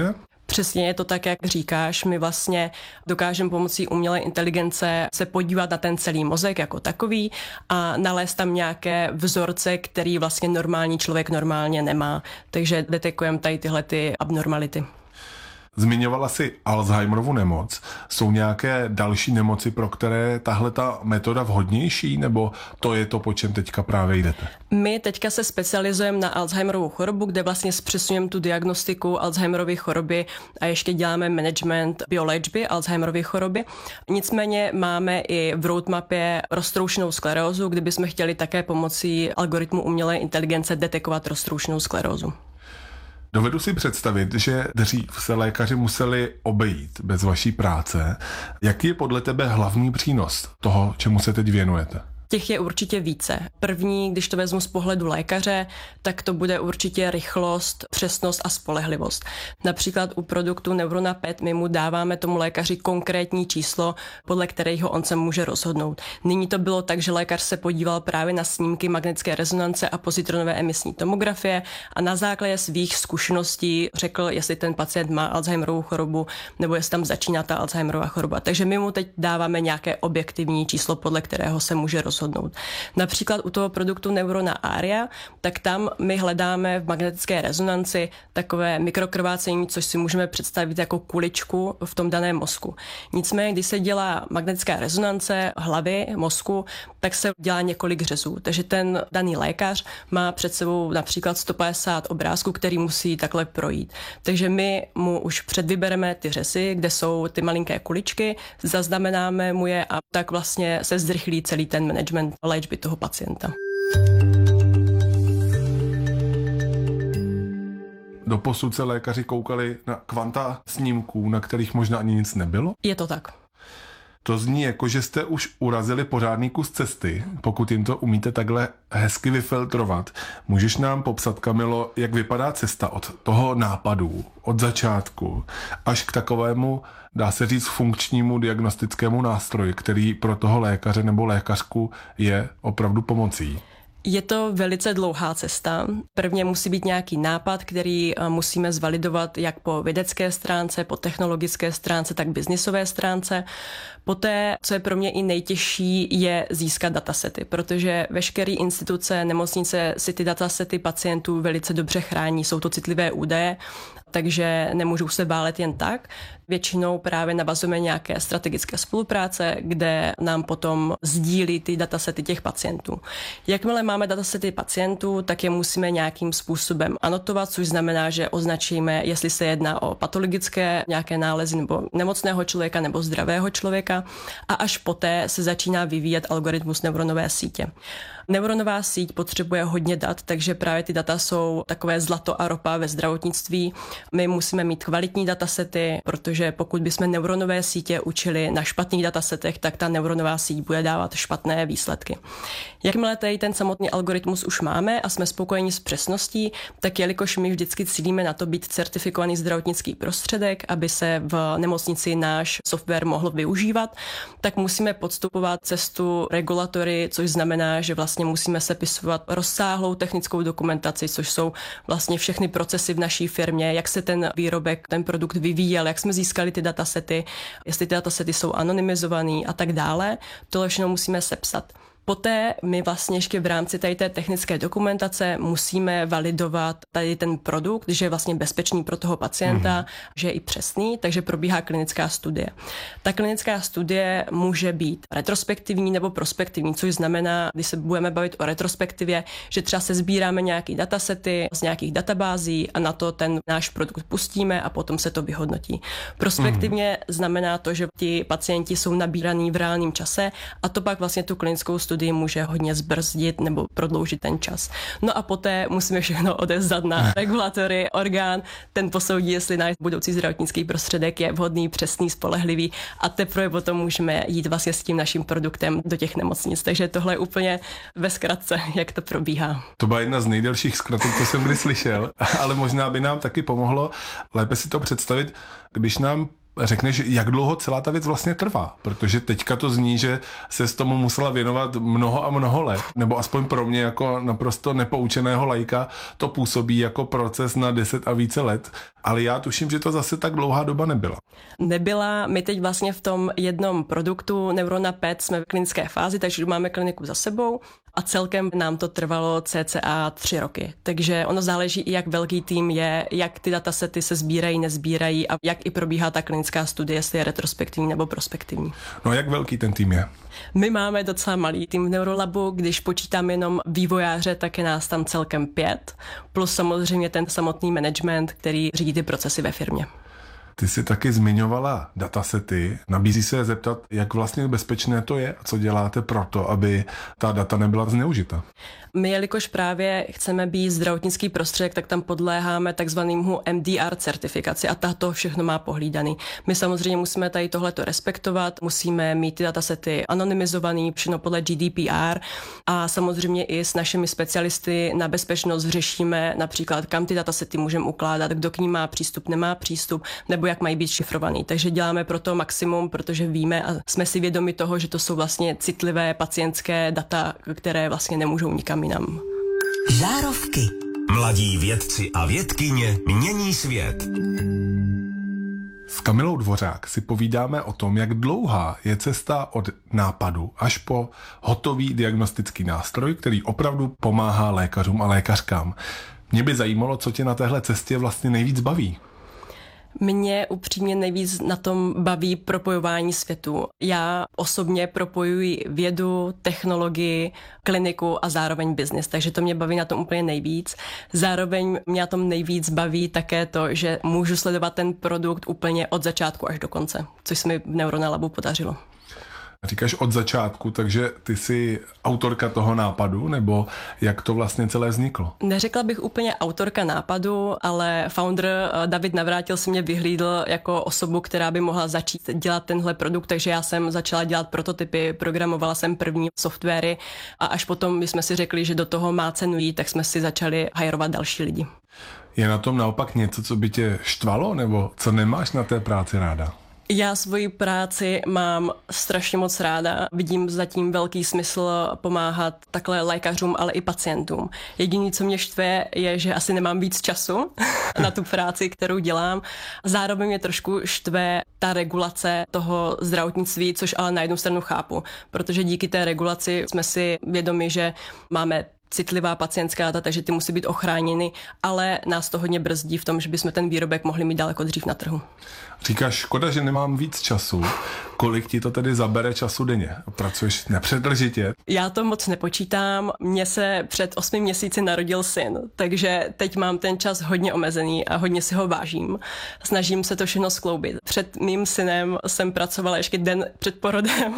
Přesně je to tak, jak říkáš. My vlastně dokážeme pomocí umělé inteligence se podívat na ten celý mozek jako takový a nalézt tam nějaké vzorce, který vlastně normální člověk normálně nemá. Takže detekujeme tady tyhle ty abnormality. Zmiňovala si Alzheimerovu nemoc. Jsou nějaké další nemoci, pro které tahle ta metoda vhodnější, nebo to je to, po čem teďka právě jdete? My teďka se specializujeme na Alzheimerovu chorobu, kde vlastně zpřesňujeme tu diagnostiku Alzheimerovy choroby a ještě děláme management bioléčby Alzheimerovy choroby. Nicméně máme i v roadmapě roztroušenou sklerózu, kde bychom chtěli také pomocí algoritmu umělé inteligence detekovat roztroušenou sklerózu. Dovedu si představit, že dřív se lékaři museli obejít bez vaší práce. Jaký je podle tebe hlavní přínos toho, čemu se teď věnujete? Těch je určitě více. První, když to vezmu z pohledu lékaře, tak to bude určitě rychlost, přesnost a spolehlivost. Například u produktu Neurona PET my mu dáváme tomu lékaři konkrétní číslo, podle kterého on se může rozhodnout. Nyní to bylo tak, že lékař se podíval právě na snímky magnetické rezonance a pozitronové emisní tomografie a na základě svých zkušeností řekl, jestli ten pacient má Alzheimerovou chorobu nebo jestli tam začíná ta Alzheimerova choroba. Takže my mu teď dáváme nějaké objektivní číslo, podle kterého se může rozhodnout. Například u toho produktu Neurona Aria, tak tam my hledáme v magnetické rezonanci takové mikrokrvácení, což si můžeme představit jako kuličku v tom daném mozku. Nicméně, když se dělá magnetická rezonance hlavy, mozku, tak se dělá několik řezů. Takže ten daný lékař má před sebou například 150 obrázků, který musí takhle projít. Takže my mu už předvybereme ty řezy, kde jsou ty malinké kuličky, zaznamenáme mu je a tak vlastně se zrychlí celý ten management léčby toho pacienta. Doposud se lékaři koukali na kvanta snímků, na kterých možná ani nic nebylo? Je to tak. To zní jako, že jste už urazili pořádný kus cesty, pokud jim to umíte takhle hezky vyfiltrovat. Můžeš nám popsat, Kamilo, jak vypadá cesta od toho nápadu, od začátku, až k takovému, dá se říct, funkčnímu diagnostickému nástroji, který pro toho lékaře nebo lékařku je opravdu pomocí? Je to velice dlouhá cesta. Prvně musí být nějaký nápad, který musíme zvalidovat jak po vědecké stránce, po technologické stránce, tak biznisové stránce. Poté, co je pro mě i nejtěžší, je získat datasety, protože veškeré instituce, nemocnice si ty datasety pacientů velice dobře chrání. Jsou to citlivé údaje, takže nemůžou se bálet jen tak. Většinou právě navazujeme nějaké strategické spolupráce, kde nám potom sdílí ty datasety těch pacientů. Jakmile máme datasety pacientů, tak je musíme nějakým způsobem anotovat, což znamená, že označíme, jestli se jedná o patologické nějaké nálezy nebo nemocného člověka nebo zdravého člověka a až poté se začíná vyvíjet algoritmus neuronové sítě. Neuronová síť potřebuje hodně dat, takže právě ty data jsou takové zlato a ropa ve zdravotnictví. My musíme mít kvalitní datasety, protože pokud bychom neuronové sítě učili na špatných datasetech, tak ta neuronová síť bude dávat špatné výsledky. Jakmile tady ten samotný algoritmus už máme a jsme spokojeni s přesností, tak jelikož my vždycky cílíme na to být certifikovaný zdravotnický prostředek, aby se v nemocnici náš software mohl využívat, tak musíme podstupovat cestu regulatory, což znamená, že vlastně musíme sepisovat rozsáhlou technickou dokumentaci, což jsou vlastně všechny procesy v naší firmě, jak se ten výrobek, ten produkt vyvíjel, jak jsme získali ty datasety, jestli ty datasety jsou anonymizovaný a tak dále. Tohle všechno musíme sepsat. Poté my vlastně ještě v rámci tady té technické dokumentace musíme validovat tady ten produkt, že je vlastně bezpečný pro toho pacienta, že je i přesný, takže probíhá klinická studie. Ta klinická studie může být retrospektivní nebo prospektivní, což znamená, když se budeme bavit o retrospektivě, že třeba se sbíráme nějaký datasety z nějakých databází a na to ten náš produkt pustíme a potom se to vyhodnotí. Prospektivně znamená to, že ti pacienti jsou nabíraní v reálném čase a to pak vlastně tu klinickou studii může hodně zbrzdit nebo prodloužit ten čas. No a poté musíme všechno odevzdat na regulatory, orgán, ten posoudí, jestli náš budoucí zdravotnický prostředek je vhodný, přesný, spolehlivý a teprve potom můžeme jít vlastně s tím naším produktem do těch nemocnic. Takže tohle je úplně ve zkratce, jak to probíhá. To byla jedna z nejdelších zkratek, co jsem kdy slyšel, ale možná by nám taky pomohlo lépe si to představit, když nám řekneš, jak dlouho celá ta věc vlastně trvá, protože teďka to zní, že se s tomu musela věnovat mnoho a mnoho let, nebo aspoň pro mě jako naprosto nepoučeného laika to působí jako proces na 10 a více let, ale já tuším, že to zase tak dlouhá doba nebyla. Nebyla, my teď vlastně v tom jednom produktu Neurona PET jsme v klinické fázi, takže máme kliniku za sebou a celkem nám to trvalo cca 3 roky. Takže ono záleží i jak velký tým je, jak ty datasety se sbírají, nezbírají a jak i probíhá ta klinická studie, jestli je retrospektivní nebo prospektivní. No a jak velký ten tým je? My máme docela malý tým v Neurolabu, když počítám jenom vývojáře, tak je nás tam celkem 5, plus samozřejmě ten samotný management, který řídí ty procesy ve firmě. Ty jsi taky zmiňovala datasety. Nabízí se zeptat, jak vlastně bezpečné to je a co děláte pro to, aby ta data nebyla zneužita. My, jelikož právě chceme být zdravotnický prostředek, tak tam podléháme takzvanému MDR certifikaci a to všechno má pohlídaný. My samozřejmě musíme tady tohleto respektovat, musíme mít ty datasety anonymizovaný, všechno podle GDPR a samozřejmě i s našimi specialisty na bezpečnost řešíme například, kam ty datasety můžeme ukládat, kdo k ním má přístup, nemá přístup, nebo jak mají být šifrovaný. Takže děláme pro to maximum, protože víme a jsme si vědomi toho, že to jsou vlastně citlivé pacientské data, které vlastně nemůžou nikam jinam. Žárovky. Mladí vědci a vědkyně mění svět. S Kamilou Dvořák si povídáme o tom, jak dlouhá je cesta od nápadu až po hotový diagnostický nástroj, který opravdu pomáhá lékařům a lékařkám. Mě by zajímalo, co tě na téhle cestě vlastně nejvíc baví. Mě upřímně nejvíc na tom baví propojování světu. Já osobně propojuji vědu, technologii, kliniku a zároveň biznis, takže to mě baví na tom úplně nejvíc. Zároveň mě na tom nejvíc baví také to, že můžu sledovat ten produkt úplně od začátku až do konce, což se mi v Neurona Labu podařilo. Říkáš od začátku, takže ty jsi autorka toho nápadu, nebo jak to vlastně celé vzniklo? Neřekla bych úplně autorka nápadu, ale founder David Navrátil si mě vyhlídl jako osobu, která by mohla začít dělat tenhle produkt, takže já jsem začala dělat prototypy, programovala jsem první softwary a až potom, když jsme si řekli, že do toho má cenu jít, tak jsme si začali hajrovat další lidi. Je na tom naopak něco, co by tě štvalo, nebo co nemáš na té práci ráda? Já svoji práci mám strašně moc ráda. Vidím zatím velký smysl pomáhat takhle lékařům, ale i pacientům. Jediné, co mě štve, je, že asi nemám víc času na tu práci, kterou dělám. Zároveň mě trošku štve ta regulace toho zdravotnictví, což ale na jednu stranu chápu, protože díky té regulaci jsme si vědomi, že máme citlivá pacientská data, takže ty musí být ochráněny, ale nás to hodně brzdí v tom, že bychom ten výrobek mohli mít daleko dřív na trhu. Říkáš, škoda, že nemám víc času. Kolik ti to tedy zabere času denně? Pracuješ nepřetržitě? Já to moc nepočítám. Mně se před 8 měsíci narodil syn, takže teď mám ten čas hodně omezený a hodně si ho vážím. Snažím se to všechno skloubit. Před mým synem jsem pracovala ještě den před porodem,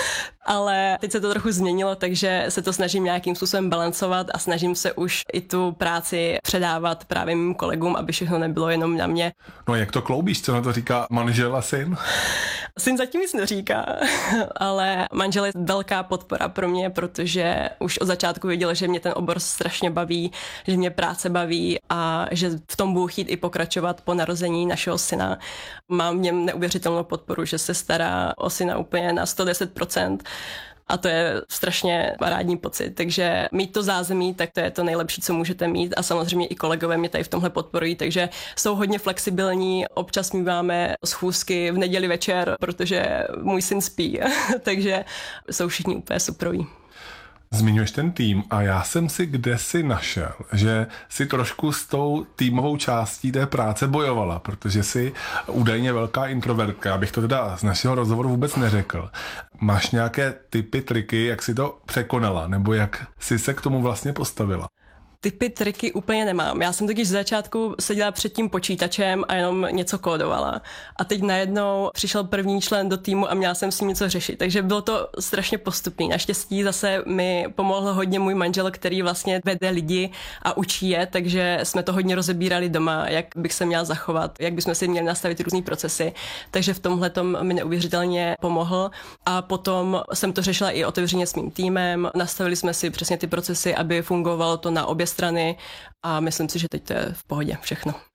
ale teď se to trochu změnilo, takže se to snažím nějakým způsobem balancovat a snažím se už i tu práci předávat právě mým kolegům, aby všechno nebylo jenom na mě. No jak to kloubíš? Co na to říká manžel a syn? Syn zatím nic neříká, ale manžel je velká podpora pro mě, protože už od začátku věděl, že mě ten obor strašně baví, že mě práce baví a že v tom budu chtít i pokračovat po narození našeho syna. Mám v něm neuvěřitelnou podporu, že se stará o syna úplně na 110%. A to je strašně parádní pocit, takže mít to zázemí, tak to je to nejlepší, co můžete mít a samozřejmě i kolegové mě tady v tomhle podporují, takže jsou hodně flexibilní, občas míváme schůzky v neděli večer, protože můj syn spí, takže jsou všichni úplně superoví. Zmiňuješ ten tým a já jsem si kdesi našel, že si trošku s tou týmovou částí té práce bojovala, protože si údajně velká introvertka, abych to teda z našeho rozhovoru vůbec neřekl. Máš nějaké tipy, triky, jak si to překonala, nebo jak si se k tomu vlastně postavila? Typy, triky úplně nemám. Já jsem totiž z začátku seděla před tím počítačem a jenom něco kódovala. A teď najednou přišel první člen do týmu a měla jsem s ním něco řešit. Takže bylo to strašně postupný. Naštěstí zase mi pomohl hodně můj manžel, který vlastně vede lidi a učí je, takže jsme to hodně rozebírali doma, jak bych se měla zachovat, jak bychom si měli nastavit různý procesy. Takže v tomhletom mi neuvěřitelně pomohl. A potom jsem to řešila i otevřeně s mým týmem. Nastavili jsme si přesně ty procesy, aby fungovalo to na obě strany a myslím si, že teď to je v pohodě všechno.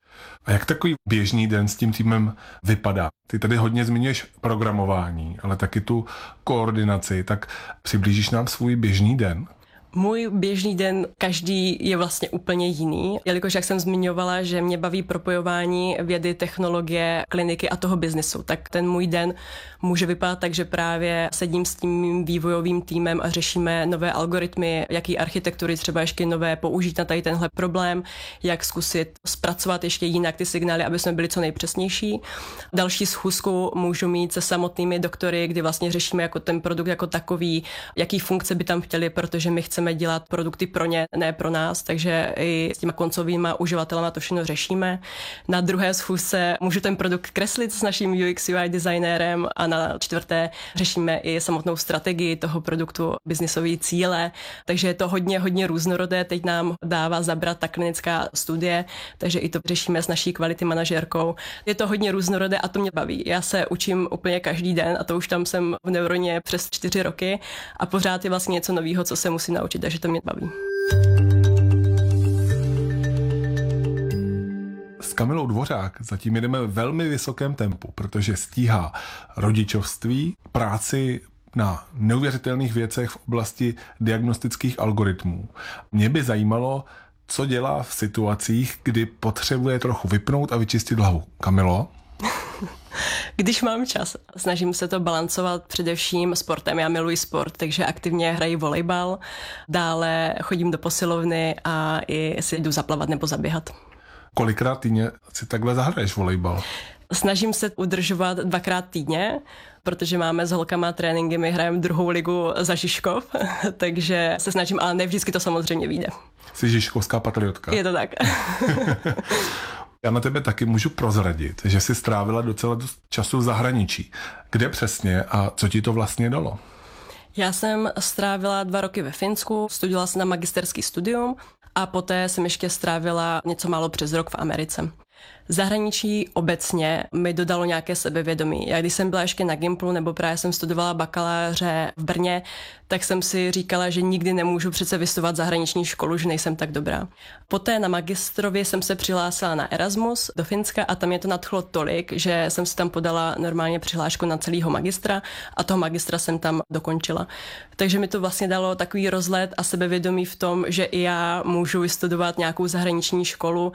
A jak takový běžný den s tím týmem vypadá? Ty tady hodně zmiňuješ programování, ale taky tu koordinaci, tak přiblížíš nám svůj běžný den? Můj běžný den každý je vlastně úplně jiný, jelikož jak jsem zmiňovala, že mě baví propojování vědy, technologie, kliniky a toho biznesu, tak ten můj den může vypadat tak, že právě sedím s tím mým vývojovým týmem a řešíme nové algoritmy, jaký architektury třeba ještě nové použít na tady tenhle problém, jak zkusit zpracovat ještě jinak ty signály, aby jsme byli co nejpřesnější. Další schůzku můžu mít se samotnými doktory, kdy vlastně řešíme jako ten produkt jako takový, jaký funkce by tam chtěli, protože my chceme dělat produkty pro ně, ne pro nás, takže i s těma koncovýma uživatelama to všechno řešíme. Na druhé schůzce můžu ten produkt kreslit s naším UX UI designérem a na čtvrté řešíme i samotnou strategii toho produktu, biznisové cíle, takže je to hodně různorodé. Teď nám dává zabrat ta klinická studie, takže i to řešíme s naší quality manažérkou. Je to hodně různorodé a to mě baví. Já se učím úplně každý den a to už tam jsem v Neuroně přes 4 roky a pořád je vlastně něco nového, co se musím naučit, takže to mě baví. S Kamilou Dvořák zatím jedeme ve velmi vysokém tempu, protože stíhá rodičovství, práci na neuvěřitelných věcech v oblasti diagnostických algoritmů. Mě by zajímalo, co dělá v situacích, kdy potřebuje trochu vypnout a vyčistit hlavu. Kamilo? Když mám čas, snažím se to balancovat především sportem. Já miluji sport, takže aktivně hraji volejbal, dále chodím do posilovny a i si jdu zaplavat nebo zaběhat. Kolikrát týdně si takhle zahraješ volejbal? Snažím se udržovat 2krát týdně, protože máme s holkama tréninky, my hrajeme 2. ligu za Žižkov, takže se snažím, ale ne vždycky to samozřejmě vyjde. Jsi žižkovská patriotka. Je to tak. Já na tebe taky můžu prozradit, že jsi strávila docela dost času v zahraničí. Kde přesně a co ti to vlastně dalo? Já jsem strávila 2 roky ve Finsku, studovala jsem na magisterský studium a poté jsem ještě strávila něco málo přes rok v Americe. Zahraničí obecně mi dodalo nějaké sebevědomí. Já když jsem byla ještě na Gimplu nebo právě jsem studovala bakaláře v Brně, tak jsem si říkala, že nikdy nemůžu přece vystudovat zahraniční školu, že nejsem tak dobrá. Poté na magistrově jsem se přihlásila na Erasmus do Finska a tam mě to nadchlo tolik, že jsem si tam podala normálně přihlášku na celého magistra a toho magistra jsem tam dokončila. Takže mi to vlastně dalo takový rozhled a sebevědomí v tom, že i já můžu vystudovat nějakou zahraniční školu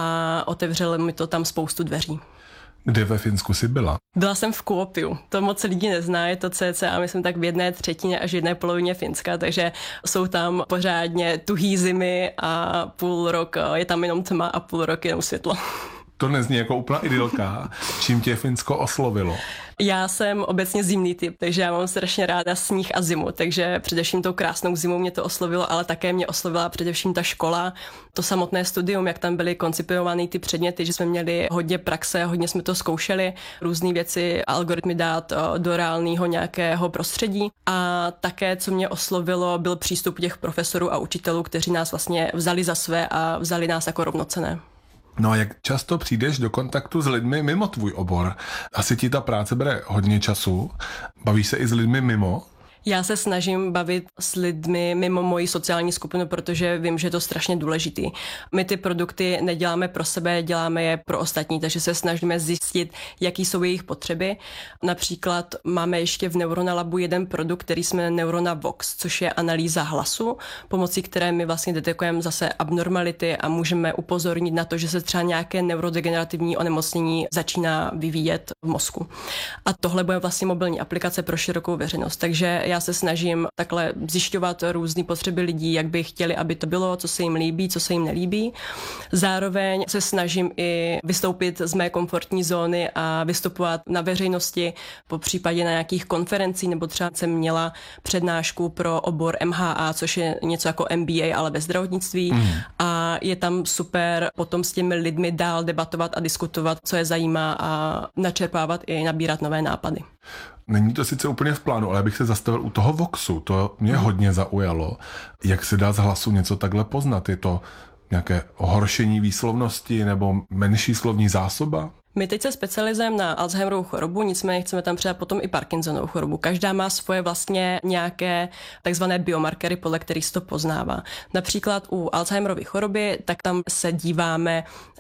a otevřelo mi to tam spoustu dveří. Kde ve Finsku jsi byla? Byla jsem v Kuopiu. To moc lidí nezná, je to cca myslím tak v 1/3 až 1/2 Finska, takže jsou tam pořádně tuhý zimy a půl rok je tam jenom tma a půl rok jenom světlo. To nezní jako úplná idylka. Čím tě Finsko oslovilo? Já jsem obecně zimný typ, takže já mám strašně ráda sníh a zimu, takže především tou krásnou zimou mě to oslovilo, ale také mě oslovila především ta škola, to samotné studium, jak tam byly koncipovány ty předměty, že jsme měli hodně praxe, hodně jsme to zkoušeli, různé věci, algoritmy dát do reálného nějakého prostředí a také, co mě oslovilo, byl přístup těch profesorů a učitelů, kteří nás vlastně vzali za své a vzali nás jako rovnocenné. No a jak často přijdeš do kontaktu s lidmi mimo tvůj obor? Asi ti ta práce bere hodně času. Bavíš se i s lidmi mimo? Já se snažím bavit s lidmi mimo moji sociální skupinu, protože vím, že je to strašně důležitý. My ty produkty neděláme pro sebe, děláme je pro ostatní, takže se snažíme zjistit, jaký jsou jejich potřeby. Například máme ještě v Neurona Labu jeden produkt, který se jmenuje Neurona Vox, což je analýza hlasu, pomocí které my vlastně detekujeme zase abnormality a můžeme upozornit na to, že se třeba nějaké neurodegenerativní onemocnění začíná vyvíjet v mozku. A tohle bude vlastně mobilní aplikace pro širokou veřejnost, takže já se snažím takhle zjišťovat různé potřeby lidí, jak by chtěli, aby to bylo, co se jim líbí, co se jim nelíbí. Zároveň se snažím i vystoupit z mé komfortní zóny a vystupovat na veřejnosti, po případě na nějakých konferencích, nebo třeba jsem měla přednášku pro obor MHA, což je něco jako MBA, ale ve zdravotnictví. A je tam super potom s těmi lidmi dál debatovat a diskutovat, co je zajímá a načerpávat i nabírat nové nápady. Není to sice úplně v plánu, ale já bych se zastavil u toho Voxu. To mě hodně zaujalo. Jak se dá z hlasu něco takhle poznat? Je to nějaké horšení výslovnosti nebo menší slovní zásoba? My teď se specializujeme na Alzheimerovu chorobu, nicméně chceme tam přidat potom i Parkinsonovu chorobu. Každá má svoje vlastně nějaké takzvané biomarkery, podle kterých se to poznává. Například u Alzheimerovy choroby, tak tam se díváme,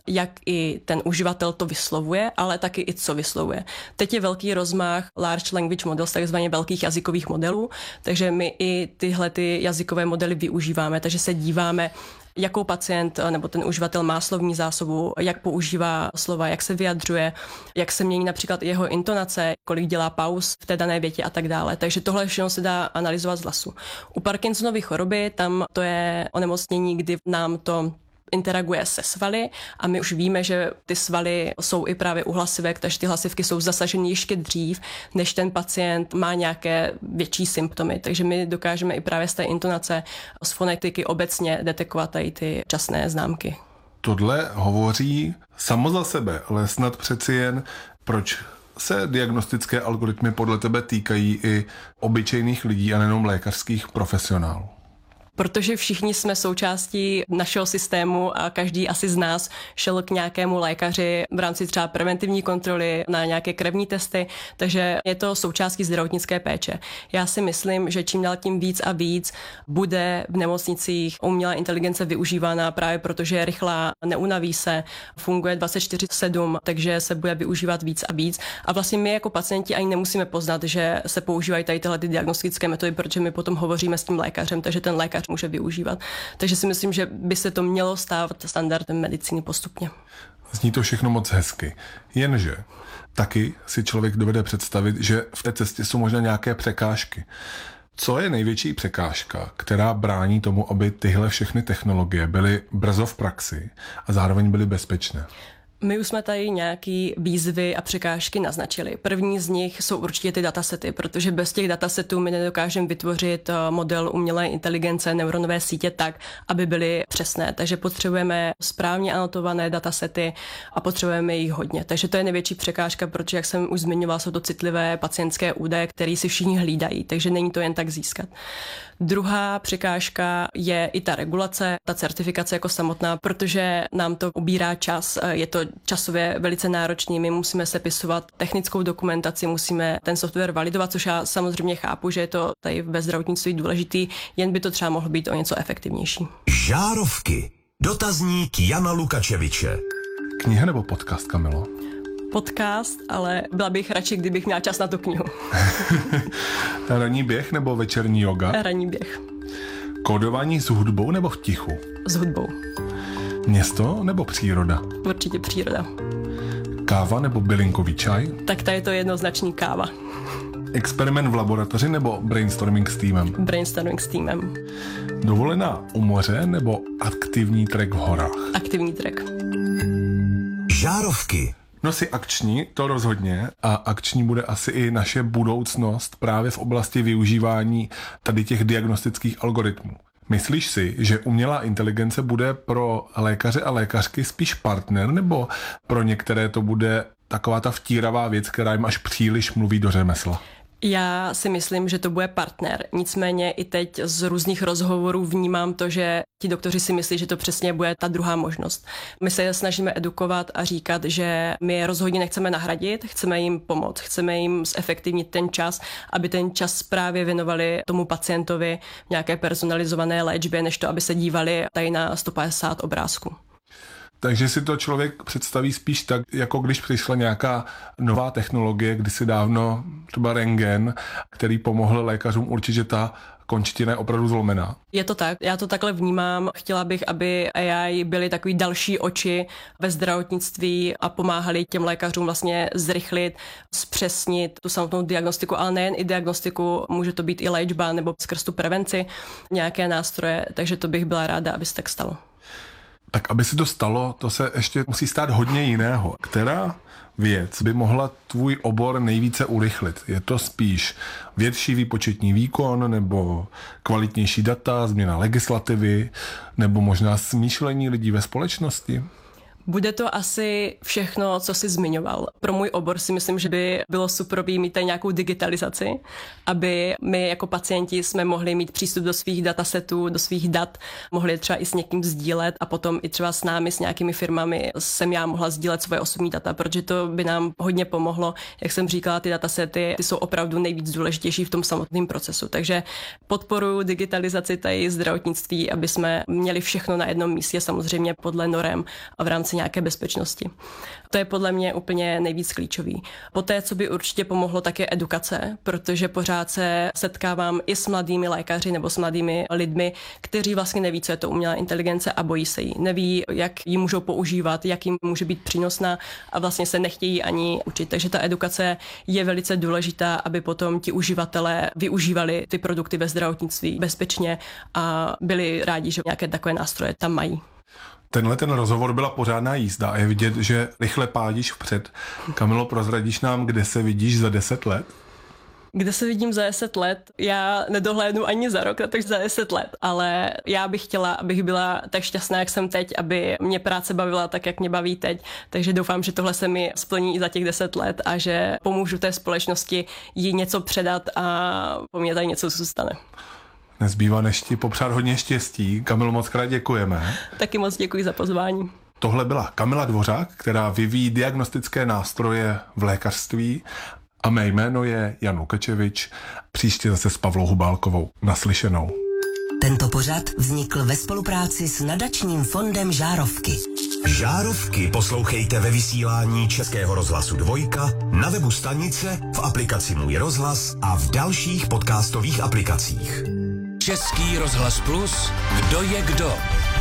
jak i ten uživatel to vyslovuje, ale taky i co vyslovuje. Teď je velký rozmach large language models, takzvaně velkých jazykových modelů, takže my i tyhle ty jazykové modely využíváme, takže se díváme, jakou pacient nebo ten uživatel má slovní zásobu, jak používá slova, jak se vyjadřuje, jak se mění například jeho intonace, kolik dělá pauz v té dané větě a tak dále. Takže tohle všechno se dá analyzovat z hlasu. U Parkinsonovy choroby tam to je onemocnění, kdy nám to interaguje se svaly a my už víme, že ty svaly jsou i právě u hlasivek, takže ty hlasivky jsou zasaženy ještě dřív, než ten pacient má nějaké větší symptomy. Takže my dokážeme i právě z té intonace, z fonetiky obecně detekovat tady ty časné známky. Tohle hovoří samo za sebe, ale snad přeci jen, proč se diagnostické algoritmy podle tebe týkají i obyčejných lidí a nejenom lékařských profesionálů? Protože všichni jsme součástí našeho systému a každý asi z nás šel k nějakému lékaři v rámci třeba preventivní kontroly na nějaké krevní testy, takže je to součástí zdravotnické péče. Já si myslím, že čím dál tím víc a víc bude v nemocnicích umělá inteligence využívána právě protože je rychlá, neunaví se, funguje 24/7, takže se bude využívat víc a víc. A vlastně my jako pacienti ani nemusíme poznat, že se používají tady tyhle diagnostické metody, protože my potom hovoříme s tím lékařem, takže ten lékař může využívat. Takže si myslím, že by se to mělo stávat standardem medicíny postupně. Zní to všechno moc hezky. Jenže taky si člověk dovede představit, že v té cestě jsou možná nějaké překážky. Co je největší překážka, která brání tomu, aby tyhle všechny technologie byly brzo v praxi a zároveň byly bezpečné? My už jsme tady nějaký výzvy a překážky naznačili. První z nich jsou určitě ty datasety, protože bez těch datasetů my nedokážeme vytvořit model umělé inteligence, neuronové sítě tak, aby byly přesné. Takže potřebujeme správně anotované datasety a potřebujeme jich hodně. Takže to je největší překážka, protože, jak jsem už zmiňovala, jsou to citlivé pacientské údaje, které si všichni hlídají, takže není to jen tak získat. Druhá překážka je i ta regulace, ta certifikace jako samotná, protože nám to ubírá čas, je to časově velice náročný, my musíme sepisovat technickou dokumentaci, musíme ten software validovat, což já samozřejmě chápu, že je to tady ve zdravotnictví důležitý, jen by to třeba mohlo být o něco efektivnější. Žárovky. Dotazník Jana Lukačeviče. Kniha nebo podcast, Kamilo? Podcast, ale byla bych radši, kdybych měla čas na tu knihu. Ranní běh nebo večerní yoga? Ranní běh. Kódování s hudbou nebo v tichu? S hudbou. Město nebo příroda? Určitě příroda. Káva nebo bylinkový čaj? Tak tady je to jednoznačný káva. Experiment v laboratoři nebo brainstorming s týmem? Brainstorming s týmem. Dovolená u moře nebo aktivní trek v horách? Aktivní trek. Žárovky. No si akční, to rozhodně, a akční bude asi i naše budoucnost právě v oblasti využívání tady těch diagnostických algoritmů. Myslíš si, že umělá inteligence bude pro lékaře a lékařky spíš partner, nebo pro některé to bude taková ta vtíravá věc, která jim až příliš mluví do řemesla? Já si myslím, že to bude partner. Nicméně i teď z různých rozhovorů vnímám to, že ti doktoři si myslí, že to přesně bude ta druhá možnost. My se snažíme edukovat a říkat, že my je rozhodně nechceme nahradit, chceme jim pomoct, chceme jim zefektivnit ten čas, aby ten čas právě věnovali tomu pacientovi v nějaké personalizované léčbě, než to, aby se dívali tady na 150 obrázků. Takže si to člověk představí spíš tak, jako když přišla nějaká nová technologie, kdysi dávno, třeba rentgen, který pomohl lékařům určit, že ta končetina je opravdu zlomená. Je to tak, já to takhle vnímám. Chtěla bych, aby AI byly takový další oči ve zdravotnictví a pomáhali těm lékařům vlastně zrychlit, zpřesnit tu samotnou diagnostiku, ale nejen i diagnostiku, může to být i léčba nebo skrz tu prevenci, nějaké nástroje, takže to bych byla ráda, aby se tak stalo. Tak aby se to stalo, to se ještě musí stát hodně jiného. Která věc by mohla tvůj obor nejvíce urychlit? Je to spíš větší výpočetní výkon, nebo kvalitnější data, změna legislativy, nebo možná smýšlení lidí ve společnosti? Bude to asi všechno, co jsi zmiňoval. Pro můj obor si myslím, že by bylo super mít tady nějakou digitalizaci, aby my jako pacienti jsme mohli mít přístup do svých datasetů, do svých dat, mohli třeba i s někým sdílet a potom i třeba s námi, s nějakými firmami jsem já mohla sdílet svoje osobní data, protože to by nám hodně pomohlo. Jak jsem říkala, ty datasety, ty jsou opravdu nejvíc důležitější v tom samotném procesu. Takže podporuji digitalizaci tady zdravotnictví, aby jsme měli všechno na jednom místě, samozřejmě podle norem a v rámci nějaké bezpečnosti. To je podle mě úplně nejvíc klíčový. Poté, co by určitě pomohlo, tak je edukace, protože pořád se setkávám i s mladými lékaři nebo s mladými lidmi, kteří vlastně neví, co je to umělá inteligence a bojí se jí. Neví, jak ji můžou používat, jak jim může být přínosná a vlastně se nechtějí ani učit. Takže ta edukace je velice důležitá, aby potom ti uživatelé využívali ty produkty ve zdravotnictví bezpečně a byli rádi, že nějaké takové nástroje tam mají. Ten rozhovor byla pořádná jízda a je vidět, že rychle pádíš vpřed. Kamilo, prozradíš nám, kde se vidíš za 10 let? Kde se vidím za 10 let? Já nedohlédnu ani za rok, takže za 10 let, ale já bych chtěla, abych byla tak šťastná, jak jsem teď, aby mě práce bavila tak, jak mě baví teď, takže doufám, že tohle se mi splní i za těch 10 let a že pomůžu té společnosti jí něco předat a po mně tady něco zůstane. Nezbývá než ti popřát hodně štěstí. Kamilo, moc krát děkujeme. Taky moc děkuji za pozvání. Tohle byla Kamila Dvořák, která vyvíjí diagnostické nástroje v lékařství a mé jméno je Jan Lukačevič. Příště zase s Pavlou Hubálkovou. Naslyšenou. Tento pořad vznikl ve spolupráci s nadačním fondem Žárovky. Žárovky poslouchejte ve vysílání Českého rozhlasu 2, na webu stanice, v aplikaci Můj rozhlas a v dalších podcastových aplikacích. Český rozhlas Plus, kdo je kdo?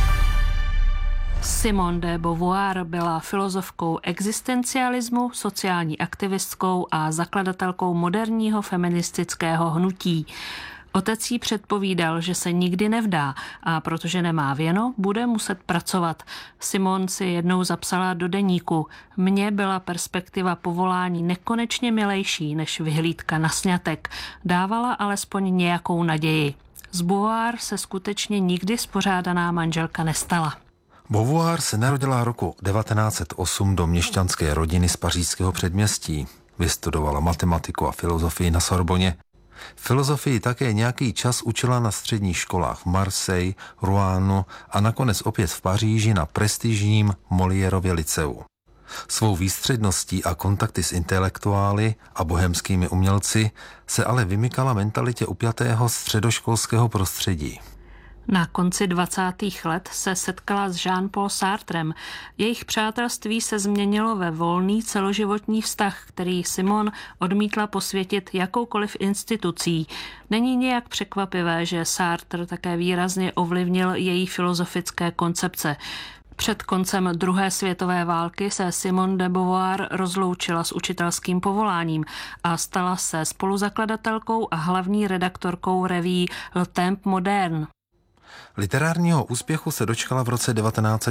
Simone de Beauvoir byla filozofkou existencialismu, sociální aktivistkou a zakladatelkou moderního feministického hnutí. Otec jí předpovídal, že se nikdy nevdá a protože nemá věno, bude muset pracovat. Simone si jednou zapsala do deníku: mně byla perspektiva povolání nekonečně milejší než vyhlídka na sňatek. Dávala alespoň nějakou naději. Z Beauvoir se skutečně nikdy spořádaná manželka nestala. Beauvoir se narodila roku 1908 do měšťanské rodiny z pařížského předměstí. Vystudovala matematiku a filozofii na Sorboně. Filozofii také nějaký čas učila na středních školách v Marseille, Rouen a nakonec opět v Paříži na prestižním Moliérově liceu. Svou výstředností a kontakty s intelektuály a bohemskými umělci se ale vymykala mentalitě upjatého středoškolského prostředí. Na konci 20. let se setkala s Jean-Paul Sartrem. Jejich přátelství se změnilo ve volný celoživotní vztah, který Simone odmítla posvětit jakoukoliv institucí. Není nějak překvapivé, že Sartre také výrazně ovlivnil její filozofické koncepce. Před koncem druhé světové války se Simone de Beauvoir rozloučila s učitelským povoláním a stala se spoluzakladatelkou a hlavní redaktorkou reví Le Temps Moderne. Literárního úspěchu se dočkala v roce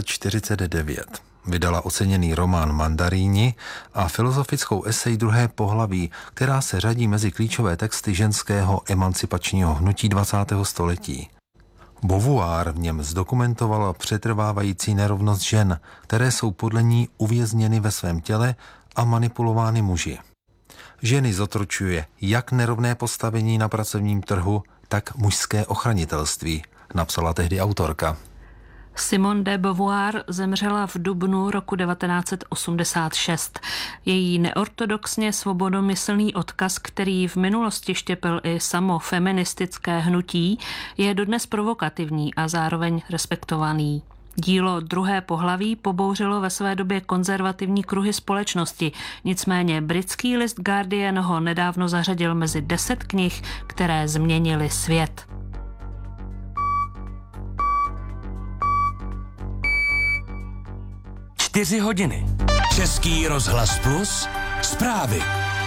1949. Vydala oceněný román Mandaríni a filozofickou esej Druhé pohlaví, která se řadí mezi klíčové texty ženského emancipačního hnutí 20. století. Beauvoir v něm zdokumentovala přetrvávající nerovnost žen, které jsou podle ní uvězněny ve svém těle a manipulovány muži. Ženy zotročuje jak nerovné postavení na pracovním trhu, tak mužské ochranitelství, napsala tehdy autorka. Simone de Beauvoir zemřela v dubnu roku 1986. Její neortodoxně svobodomyslný odkaz, který v minulosti štěpil i samo feministické hnutí, je dodnes provokativní a zároveň respektovaný. Dílo Druhé pohlaví pobouřilo ve své době konzervativní kruhy společnosti, nicméně britský list Guardian ho nedávno zařadil mezi 10 knih, které změnily svět. Čtyři hodiny. Český rozhlas Plus. Zprávy.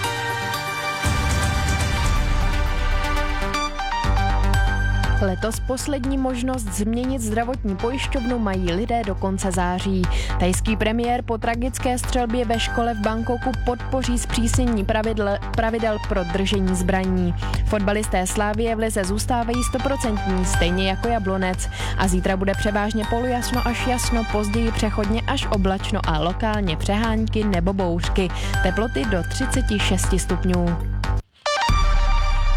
Letos poslední možnost změnit zdravotní pojišťovnu mají lidé do konce září. Thajský premiér po tragické střelbě ve škole v Bangkoku podpoří zpřísnění pravidel pro držení zbraní. Fotbalisté Slavie v lize zůstávají 100%, stejně jako Jablonec. A zítra bude převážně polojasno až jasno, později přechodně až oblačno a lokálně přehánky nebo bouřky. Teploty do 36 stupňů.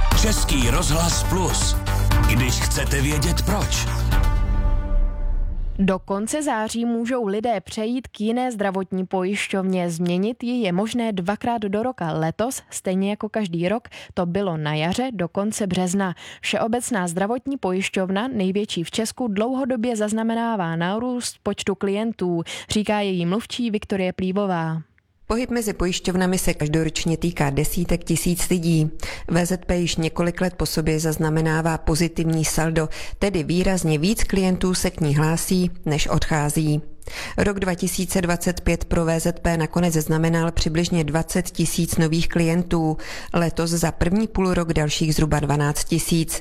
Český rozhlas Plus. Když chcete vědět proč. Do konce září můžou lidé přejít k jiné zdravotní pojišťovně. Změnit ji je možné 2krát do roka. Letos, stejně jako každý rok, to bylo na jaře do konce března. Všeobecná zdravotní pojišťovna, největší v Česku, dlouhodobě zaznamenává nárůst počtu klientů, říká její mluvčí Viktorie Plívová. Pohyb mezi pojišťovnami se každoročně týká desítek tisíc lidí. VZP již několik let po sobě zaznamenává pozitivní saldo, tedy výrazně víc klientů se k ní hlásí, než odchází. Rok 2025 pro VZP nakonec znamenal přibližně 20 tisíc nových klientů, letos za první půlrok dalších zhruba 12 tisíc.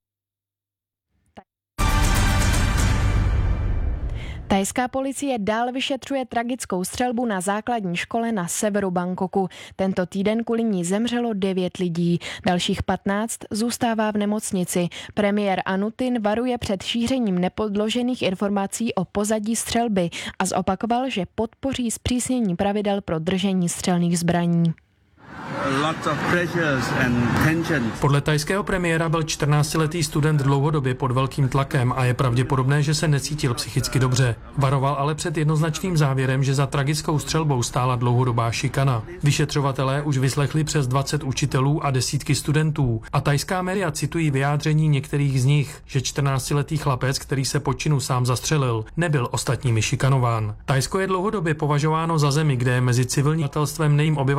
Thajská policie dál vyšetřuje tragickou střelbu na základní škole na severu Bangkoku. Tento týden kvůli ní zemřelo 9 lidí, dalších 15 zůstává v nemocnici. Premiér Anutin varuje před šířením nepodložených informací o pozadí střelby a zopakoval, že podpoří zpřísnění pravidel pro držení střelných zbraní. Podle thajského premiéra byl 14letý student dlouhodobě pod velkým tlakem a je pravděpodobné, že se necítil psychicky dobře. Varoval ale před jednoznačným závěrem, že za tragickou střelbou stála dlouhodobá šikana. Vyšetřovatelé už vyslechli přes 20 učitelů a desítky studentů a thajská média citují vyjádření některých z nich, že 14letý chlapec, který se po činu sám zastřelil, nebyl ostatními šikanován. Thajsko je dlouhodobě považováno za zemi, kde je mezi civilním obyvatelstvem nejím obyvatelem